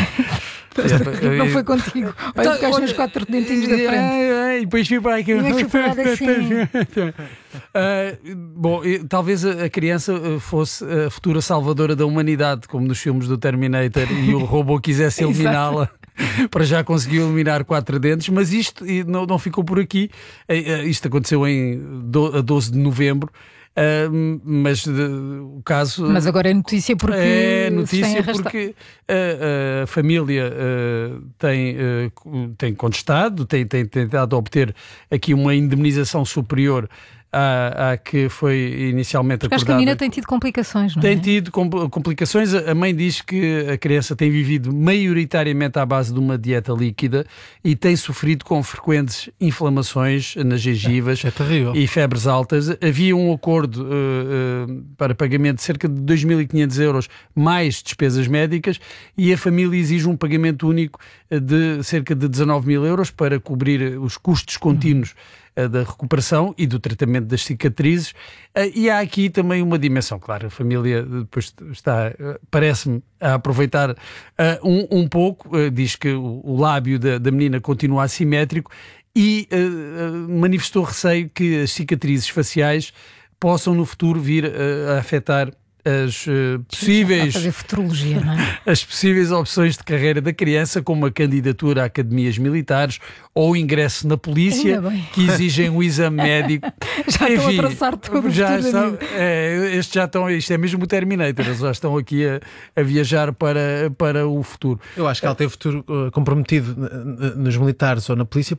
Não foi contigo. Olha, ficaste nos quatro dentinhos da frente. É, é, e depois fui para aqui. Tinha que parar assim. Ah, bom, e talvez a a criança ah, fosse a futura salvadora da humanidade, como nos filmes do Terminator, e o robô quisesse Exato. eliminá-la. Para já conseguiu eliminar quatro dentes, mas isto e não, não ficou por aqui. Eh, eh, Isto aconteceu em do- a doze de novembro. ah, mas de- o caso. Mas agora é notícia porque É se tem notícia arrastado. porque a, a família ah, tem, ah, tem contestado, tem, tem tentado obter aqui uma indemnização superior à, à que foi inicialmente Porque acho que a acordada. menina tem tido complicações, não é? Tem tido compl- complicações. A mãe diz que a criança tem vivido maioritariamente à base de uma dieta líquida e tem sofrido com frequentes inflamações nas gengivas É terrível. e febres altas. Havia um acordo uh, uh, para pagamento de cerca de dois mil e quinhentos euros mais despesas médicas e a família exige um pagamento único uh, de cerca de dezanove mil euros para cobrir os custos contínuos uh, da recuperação e do tratamento das cicatrizes. Uh, e há aqui também uma dimensão, claro, a família depois está, uh, parece-me, a aproveitar uh, um, um pouco, uh, diz que o, o lábio da, da menina continua assimétrico e uh, uh, manifestou receio que as cicatrizes faciais possam no futuro vir uh, a afetar as uh, possíveis A fazer futurologia, não é? as possíveis opções de carreira da criança, como a candidatura a academias militares ou o ingresso na polícia, Ainda bem. que exigem um exame médico. Já estão a traçar todo o já futuro da estão, vida. é, estes já estão, isto é mesmo o Terminator, eles já estão aqui a, a viajar para, para o futuro. Eu acho que ela tem futuro uh, comprometido n- n- nos militares ou na polícia porque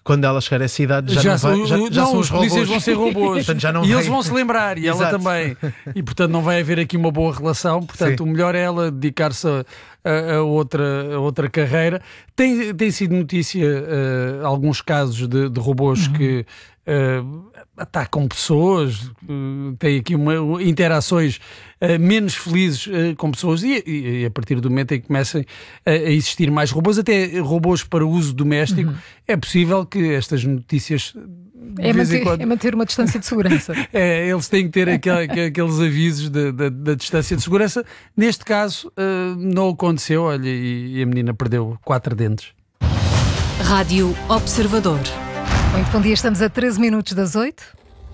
quando ela chegar a essa idade, já, já não, vai, são, já, não, já são os os robôs. polícias vão ser robôs. Portanto, já não e vai... eles vão se lembrar, e ela Exato. também. E portanto não vai haver aqui uma boa relação. Portanto, Sim. o melhor é ela dedicar-se a, a, a outra, a outra carreira. Tem, tem sido notícia uh, alguns casos de, de robôs uhum. que uh, atacam pessoas, uh, têm aqui uma, interações uh, menos felizes uh, com pessoas, e, e, e a partir do momento em que comecem a, a existir mais robôs, até robôs para uso doméstico, uhum. é possível que estas notícias é manter, quando... é manter uma distância de segurança. É, eles têm que ter aquel, aqueles avisos da distância de segurança. Neste caso uh, não aconteceu, olha, e, e a menina perdeu quatro dentes. Rádio Observador. Muito bom dia, estamos a treze minutos das oito.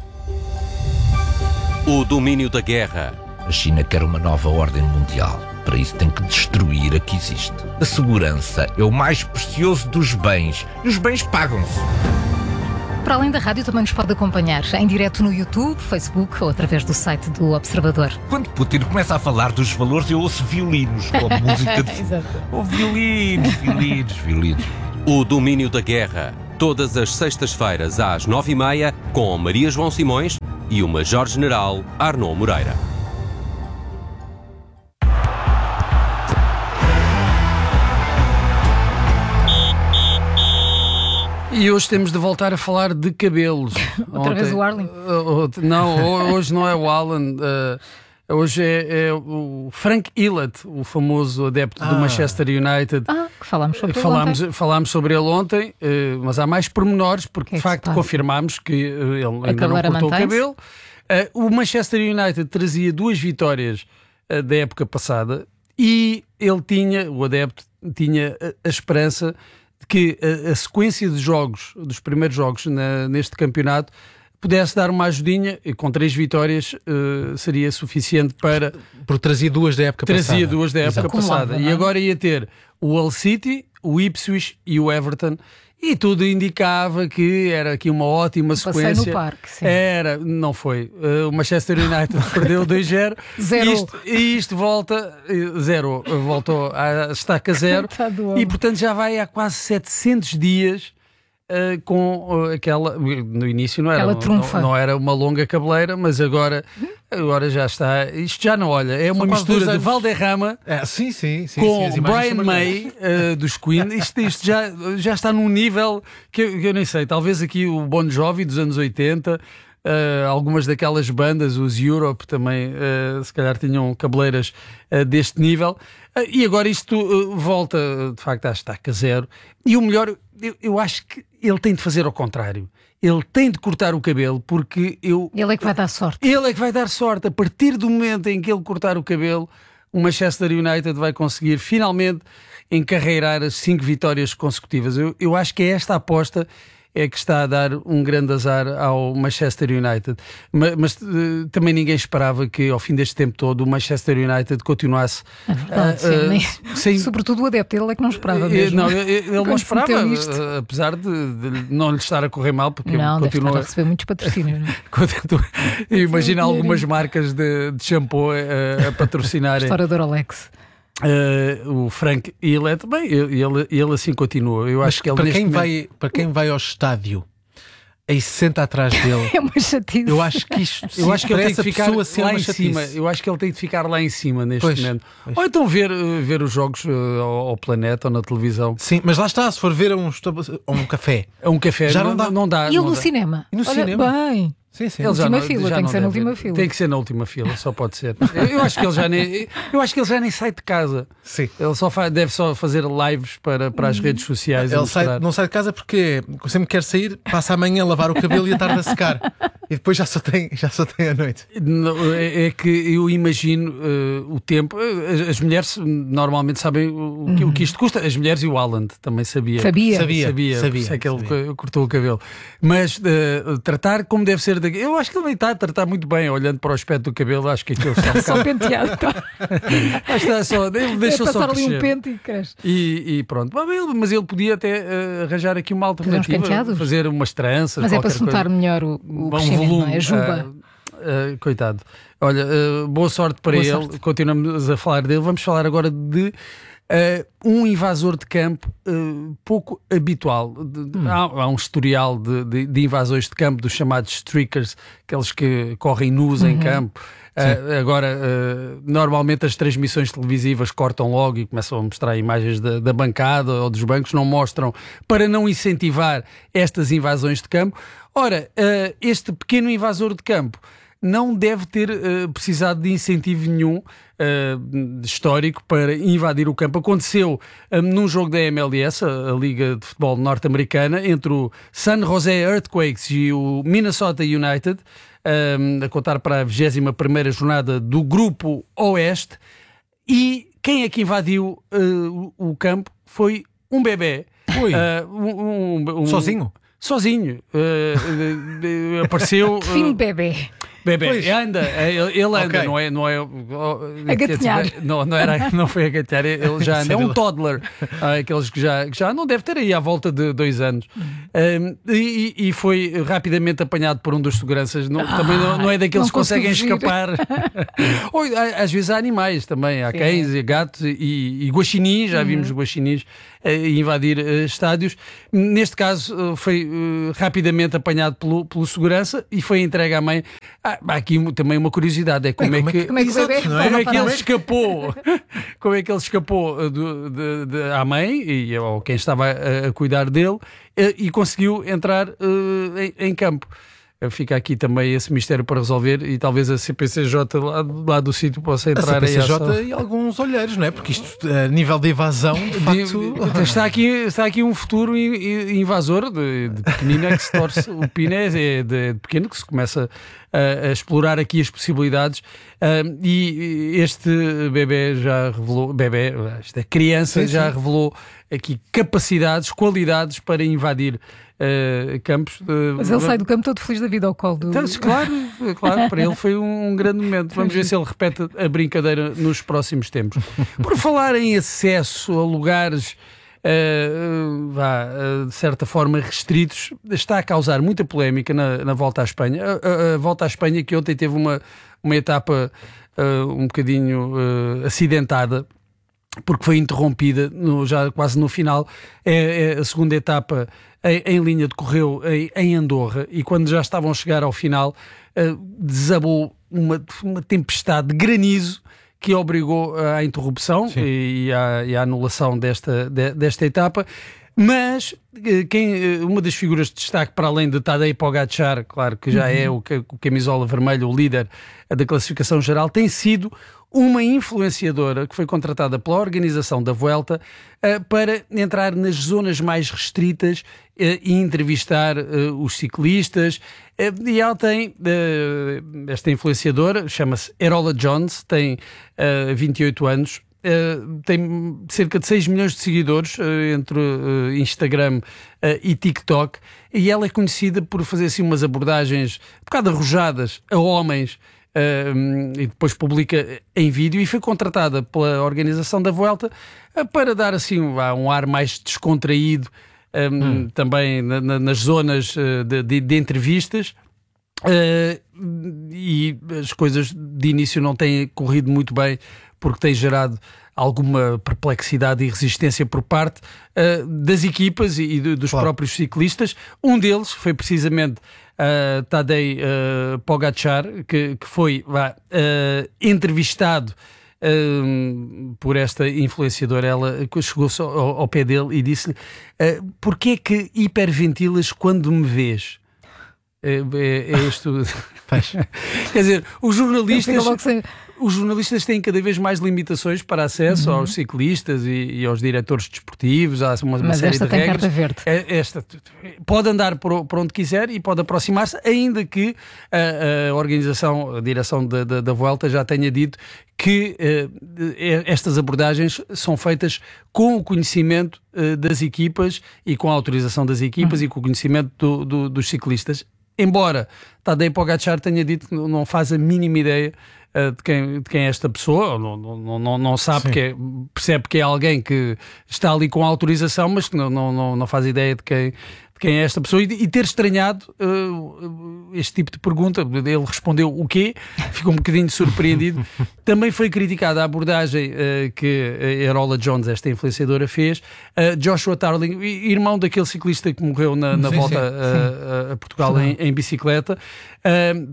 O domínio da guerra. A China quer uma nova ordem mundial. Para isso tem que destruir a que existe. A segurança é o mais precioso dos bens. E os bens pagam-se. Para além da rádio, também nos pode acompanhar em direto no YouTube, Facebook ou através do site do Observador. Quando Putin começa a falar dos valores, eu ouço violinos, com a música de... Exato. Oh, violinos, violinos, violinos. O domínio da guerra. Todas as sextas-feiras às nove e meia, com Maria João Simões e o Major-General Arnaud Moreira. E hoje temos de voltar a falar de cabelos. Outra Ontem, vez o Arlen? Uh, não, hoje não é o Alan. Uh, hoje é, é o Frank Illett, o famoso adepto ah. do Manchester United. Ah, que falámos sobre falámos, ele ontem. Falámos sobre ele ontem, uh, mas há mais pormenores, porque de facto confirmámos que uh, ele ainda não cortou o cabelo. Uh, o Manchester United trazia duas vitórias uh, da época passada e ele tinha, o adepto, tinha a, a esperança de que a, a sequência de jogos, dos primeiros jogos na, neste campeonato, pudesse dar uma ajudinha, e com três vitórias uh, seria suficiente para... Porque trazia duas da época trazia passada. Trazia duas da época Exato. passada. Como e agora ia ter o Hull City, o Ipswich e o Everton. E tudo indicava que era aqui uma ótima sequência. Passei no parque, sim. Era, não foi. Uh, o Manchester United perdeu dois zero. Zero. E isto, e isto volta, zero, voltou à estaca zero. E portanto já vai há quase setecentos dias uh, com uh, aquela. No início não era, não, não era uma longa cabeleira, mas agora, agora já está. Isto já não olha. É uma São mistura de Valderrama é, sim, sim, sim, com sim, Brian May uh, dos Queen. Isto, isto já, já está num nível que eu, que eu nem sei. Talvez aqui o Bon Jovi dos anos oitenta. Uh, algumas daquelas bandas, os Europe também, uh, se calhar tinham cabeleiras uh, deste nível. Uh, e agora isto uh, volta, de facto, à estaca zero. E o melhor, eu, eu acho que ele tem de fazer ao contrário. Ele tem de cortar o cabelo, porque eu... Ele é que vai dar sorte. Ele é que vai dar sorte. A partir do momento em que ele cortar o cabelo, o Manchester United vai conseguir finalmente encarreirar as cinco vitórias consecutivas. Eu, eu acho que é esta a aposta é que está a dar um grande azar ao Manchester United. Mas, mas uh, também ninguém esperava que ao fim deste tempo todo o Manchester United continuasse... É verdade, uh, sim, nem... sem... Sobretudo o adepto, ele é que não esperava mesmo. Não, ele, ele não esperava, uh, apesar de, de não lhe estar a correr mal, porque não, continua deve estar a receber muitos patrocínios. Imagina algumas marcas de, de shampoo uh, a patrocinarem. História do Rolex. Uh, o Frank Illett, bem, ele, ele assim continua. Eu acho que ele para, quem momento... vai, para quem vai ao estádio e se senta atrás dele, é uma chatice. Eu acho que isto eu acho que ele tem que ficar lá em chatice. cima. Eu acho que ele tem de ficar lá em cima neste pois, momento. Pois. Ou então ver, ver os jogos uh, ao, ao Planeta ou na televisão. Sim, mas lá está, se for ver a um, a um café. A um café já não, não dá. Não dá e não no dá. cinema? E no Olha, cinema? Bem. Sim, sim. Na última não, fila, tem que ser na última fila. Tem que ser na última fila, só pode ser. Eu, eu acho que ele já nem, eu acho que ele já nem sai de casa. Sim. Ele só faz, deve só fazer lives para, para as redes sociais. Ele sai, não sai de casa porque sempre quer sair, passa amanhã a lavar o cabelo e a tarde a secar. E depois já só tem, já só tem a noite. Não, é, é que eu imagino uh, o tempo. As, as mulheres normalmente sabem o, uhum. o que isto custa. As mulheres e o Alan também sabia. Sabia. Sabia. Sabia. sabia, sei que ele sabia. cortou o cabelo. Mas uh, tratar como deve ser. De, eu acho que ele está a tratar muito bem, olhando para o aspecto do cabelo. Acho que aquilo está só penteado. Tá. Acho que está só. Ele deixou é só passar ali crescer. um pente e cresce. E, e pronto. Mas ele podia até uh, arranjar aqui uma alternativa. Fazer umas tranças. Mas é para se notar melhor o, o um volume. A juba. Uh, uh, coitado. Olha, uh, boa sorte para boa ele. Sorte. Continuamos a falar dele. Vamos falar agora de Uh, um invasor de campo uh, pouco habitual. De, hum. há, há um historial de, de, de invasões de campo dos chamados streakers, aqueles que correm nus uhum. em campo. Uh, agora, uh, normalmente as transmissões televisivas cortam logo e começam a mostrar imagens da, da bancada ou dos bancos, não mostram, para não incentivar estas invasões de campo. Ora, uh, este pequeno invasor de campo não deve ter uh, precisado de incentivo nenhum uh, histórico para invadir o campo. Aconteceu um, num jogo da M L S, a, a Liga de Futebol Norte-Americana, entre o San Jose Earthquakes e o Minnesota United, um, a contar para a vigésima primeira jornada do Grupo Oeste. E quem é que invadiu uh, o, o campo foi um bebê. Ui. Uh, um, um, um, Sozinho? Sozinho. Uh, uh, apareceu... Que fim, bebê. Bebê, pois. anda, ele, ele anda, okay. não é, não é a gatinhar. Não, não, era, não foi a gatinhar, ele já anda, é um toddler, aqueles que já, que já não deve ter aí à volta de dois anos. Um, e, e foi rapidamente apanhado por um dos seguranças, não, ah, também não, não é daqueles que conseguem fugir. Escapar. Ou, às vezes há animais também, há Sim. cães e gatos e, e guaxinins, já uhum. vimos guaxinins a invadir uh, estádios. Neste caso uh, foi uh, rapidamente apanhado pelo, pelo segurança e foi entregue à mãe. Ah, há aqui também uma curiosidade, é como, é, como é que, como é que, Exato, como é que ele escapou como é que ele escapou do, de, de, à mãe e, ou quem estava a, a cuidar dele e conseguiu entrar uh, em, em campo. Fica aqui também esse mistério para resolver e talvez a C P C J lá, lá do sítio possa entrar a C P C J aí. E alguns olheiros, não é? Porque isto, a nível de evasão, de facto... está, aqui, está aqui um futuro invasor de, de pequenino é que se torce o pino é de, de pequeno que se começa a, a explorar aqui as possibilidades uh, e este bebê já revelou, bebê, esta criança sim, sim. já revelou aqui capacidades, qualidades para invadir Uh, campos. Uh, Mas ele sai do campo todo feliz da vida ao colo do... Então, claro, claro, para ele foi um grande momento. Vamos ver se ele repete a brincadeira nos próximos tempos. Por falar em acesso a lugares uh, vá, uh, de certa forma restritos, está a causar muita polémica na, na Volta à Espanha. A, a, a Volta à Espanha que ontem teve uma, uma etapa uh, um bocadinho uh, acidentada, porque foi interrompida no, já quase no final. É, é a segunda etapa em, em linha decorreu em, em Andorra e quando já estavam a chegar ao final uh, desabou uma, uma tempestade de granizo que obrigou à interrupção e à, e à anulação desta, de, desta etapa. Mas quem, uma das figuras de destaque, para além de Tadej Pogačar, claro que já uhum. é o, o camisola vermelho, o líder da classificação geral, tem sido uma influenciadora que foi contratada pela organização da Vuelta uh, para entrar nas zonas mais restritas uh, e entrevistar uh, os ciclistas. Uh, e ela tem, uh, esta influenciadora, chama-se Erola Jones, tem uh, vinte e oito anos, Uh, tem cerca de seis milhões de seguidores uh, entre uh, Instagram uh, e TikTok, e ela é conhecida por fazer assim umas abordagens um bocado arrojadas a homens uh, e depois publica em vídeo, e foi contratada pela organização da Vuelta uh, para dar assim um, um ar mais descontraído um, hum. também na, na, nas zonas uh, de, de, de entrevistas. Uh, e as coisas de início não têm corrido muito bem porque tem gerado alguma perplexidade e resistência por parte uh, das equipas e, e de, dos claro. próprios ciclistas. Um deles foi precisamente uh, Tadej uh, Pogačar, que, que foi uh, entrevistado uh, por esta influenciadora. Ela chegou-se ao, ao pé dele e disse-lhe uh, porquê é que hiperventilas quando me vês? É, é, é isto. Quer dizer, os jornalistas os jornalistas têm cada vez mais limitações para acesso uhum. aos ciclistas e, e aos diretores desportivos. Há uma, uma Mas série esta de tem regras. Carta verde. Esta pode andar por, por onde quiser e pode aproximar-se, ainda que a, a organização, a direção da, da, da Vuelta já tenha dito que uh, estas abordagens são feitas com o conhecimento uh, das equipas e com a autorização das equipas uhum. e com o conhecimento do, do, dos ciclistas. Embora Tadej Pogačar tenha dito que não faz a mínima ideia uh, de, quem, de quem é esta pessoa, não, não, não, não sabe, que é, percebe que é alguém que está ali com autorização, mas que não, não, não faz ideia de quem, quem é esta pessoa, e, e ter estranhado uh, este tipo de pergunta. Ele respondeu o quê? Ficou um bocadinho surpreendido. Também foi criticada a abordagem uh, que a Erola Jones, esta influenciadora, fez. Uh, Joshua Tarling, irmão daquele ciclista que morreu na, na sim, volta sim, a, sim. a Portugal em, em bicicleta. Uh,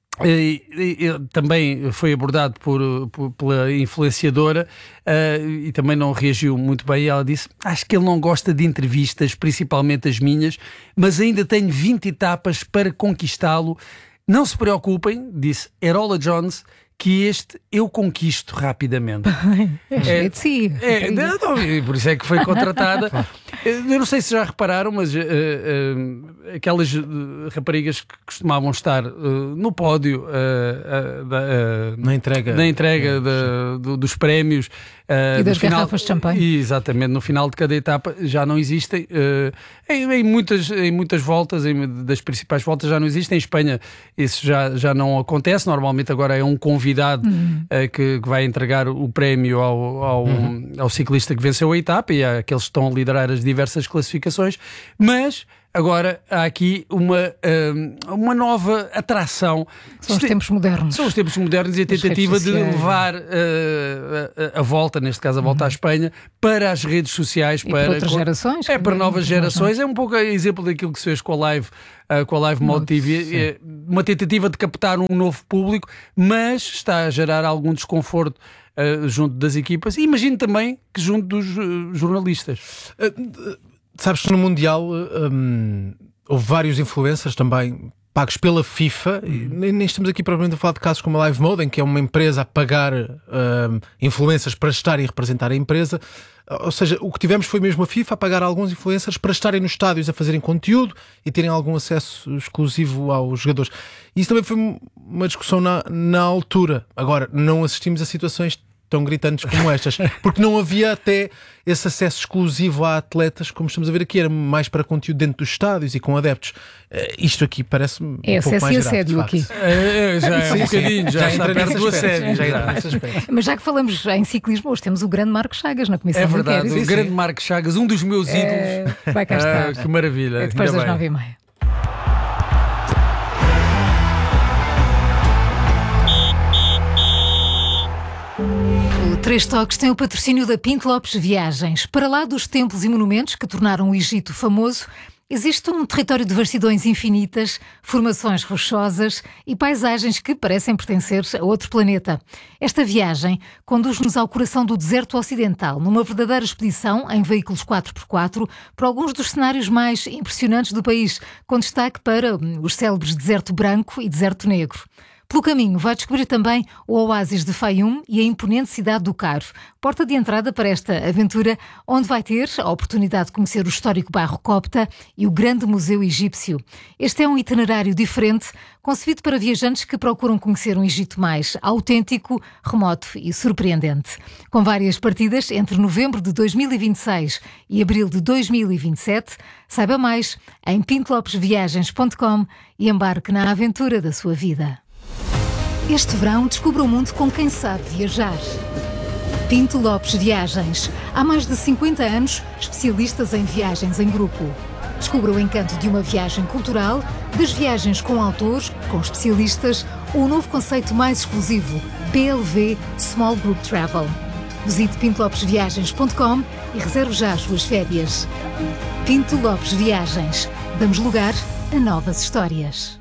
E, e, e, também foi abordado por, por, pela influenciadora uh, e também não reagiu muito bem. Ela disse: acho que ele não gosta de entrevistas, principalmente as minhas, mas ainda tenho vinte etapas para conquistá-lo. Não se preocupem, disse Erola Jones, que este eu conquisto rapidamente. É, é de si. É, não, não, por isso é que foi contratada. Eu não sei se já repararam, mas uh, uh, aquelas uh, raparigas que costumavam estar uh, no pódio uh, uh, da, uh, na entrega, na entrega de, do, dos prémios uh, e das garrafas de champanhe. Exatamente, no final de cada etapa já não existem. Uh, em, em, muitas, em muitas voltas, em, das principais voltas já não existem. Em Espanha isso já, já não acontece. Normalmente agora é um convidado uhum. uh, que, que vai entregar o prémio ao, ao, uhum. ao ciclista que venceu a etapa e àqueles que estão a liderar as diversas classificações, mas agora há aqui uma, uma nova atração. São os tempos modernos. São os tempos modernos e a tentativa de levar uh, a, a volta, neste caso a volta uhum. à Espanha, para as redes sociais. E para, para outras gerações. É, para novas gerações. É um pouco exemplo daquilo que se fez com a Live, uh, com a Live Mode T V. É uma tentativa de captar um novo público, mas está a gerar algum desconforto Uh, junto das equipas e imagino também que junto dos uh, jornalistas. Uh, sabes que no Mundial um, houve vários influencers também pagos pela FIFA, uhum. e nem, nem estamos aqui provavelmente a falar de casos como a Live Mode, em que é uma empresa a pagar um, influencers para estar e representar a empresa. Ou seja, o que tivemos foi mesmo a FIFA a pagar alguns influencers para estarem nos estádios a fazerem conteúdo e terem algum acesso exclusivo aos jogadores. Isso também foi uma discussão na, na altura. Agora, não assistimos a situações tão gritantes como estas, porque não havia até esse acesso exclusivo a atletas, como estamos a ver aqui, era mais para conteúdo dentro dos estádios e com adeptos. Uh, isto aqui parece-me é um pouco mais grave. É assédio aqui. É, já é um bocadinho, já, já está perto do assédio. Já entra nesse aspecto. Mas já que falamos em ciclismo, hoje temos o grande Marcos Chagas na Comissão. É verdade, o grande Marcos Chagas, um dos meus ídolos. É, vai cá estar. Ah, que maravilha. É depois das nove e meia. Três Toques tem o patrocínio da Pinto Lopes Viagens. Para lá dos templos e monumentos que tornaram o Egito famoso, existe um território de vastidões infinitas, formações rochosas e paisagens que parecem pertencer a outro planeta. Esta viagem conduz-nos ao coração do deserto ocidental, numa verdadeira expedição em veículos quatro por quatro, por alguns dos cenários mais impressionantes do país, com destaque para os célebres Deserto Branco e Deserto Negro. Pelo caminho, vai descobrir também o oásis de Faium e a imponente cidade do Cairo, porta de entrada para esta aventura, onde vai ter a oportunidade de conhecer o histórico bairro Copta e o grande museu egípcio. Este é um itinerário diferente, concebido para viajantes que procuram conhecer um Egito mais autêntico, remoto e surpreendente. Com várias partidas entre novembro de dois mil e vinte e seis e abril de dois mil e vinte e sete, saiba mais em pinto lopes viagens ponto com e embarque na aventura da sua vida. Este verão, descubra o mundo com quem sabe viajar. Pinto Lopes Viagens. Há mais de cinquenta anos, especialistas em viagens em grupo. Descubra o encanto de uma viagem cultural, das viagens com autores, com especialistas, ou o novo conceito mais exclusivo, B L V Small Group Travel. Visite pinto lopes viagens ponto com e reserve já as suas férias. Pinto Lopes Viagens. Damos lugar a novas histórias.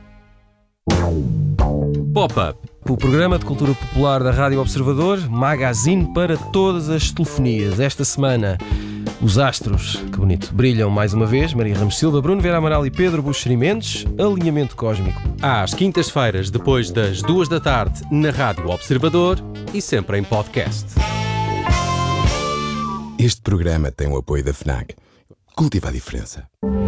Pop-up, o programa de cultura popular da Rádio Observador, magazine para todas as telefonias. Esta semana, os astros, que bonito, brilham mais uma vez. Maria Ramos Silva, Bruno Vera Amaral e Pedro Buxeri Mendes. Alinhamento cósmico. Às quintas-feiras, depois das duas da tarde, na Rádio Observador e sempre em podcast. Este programa tem o apoio da FNAC. Cultiva a diferença.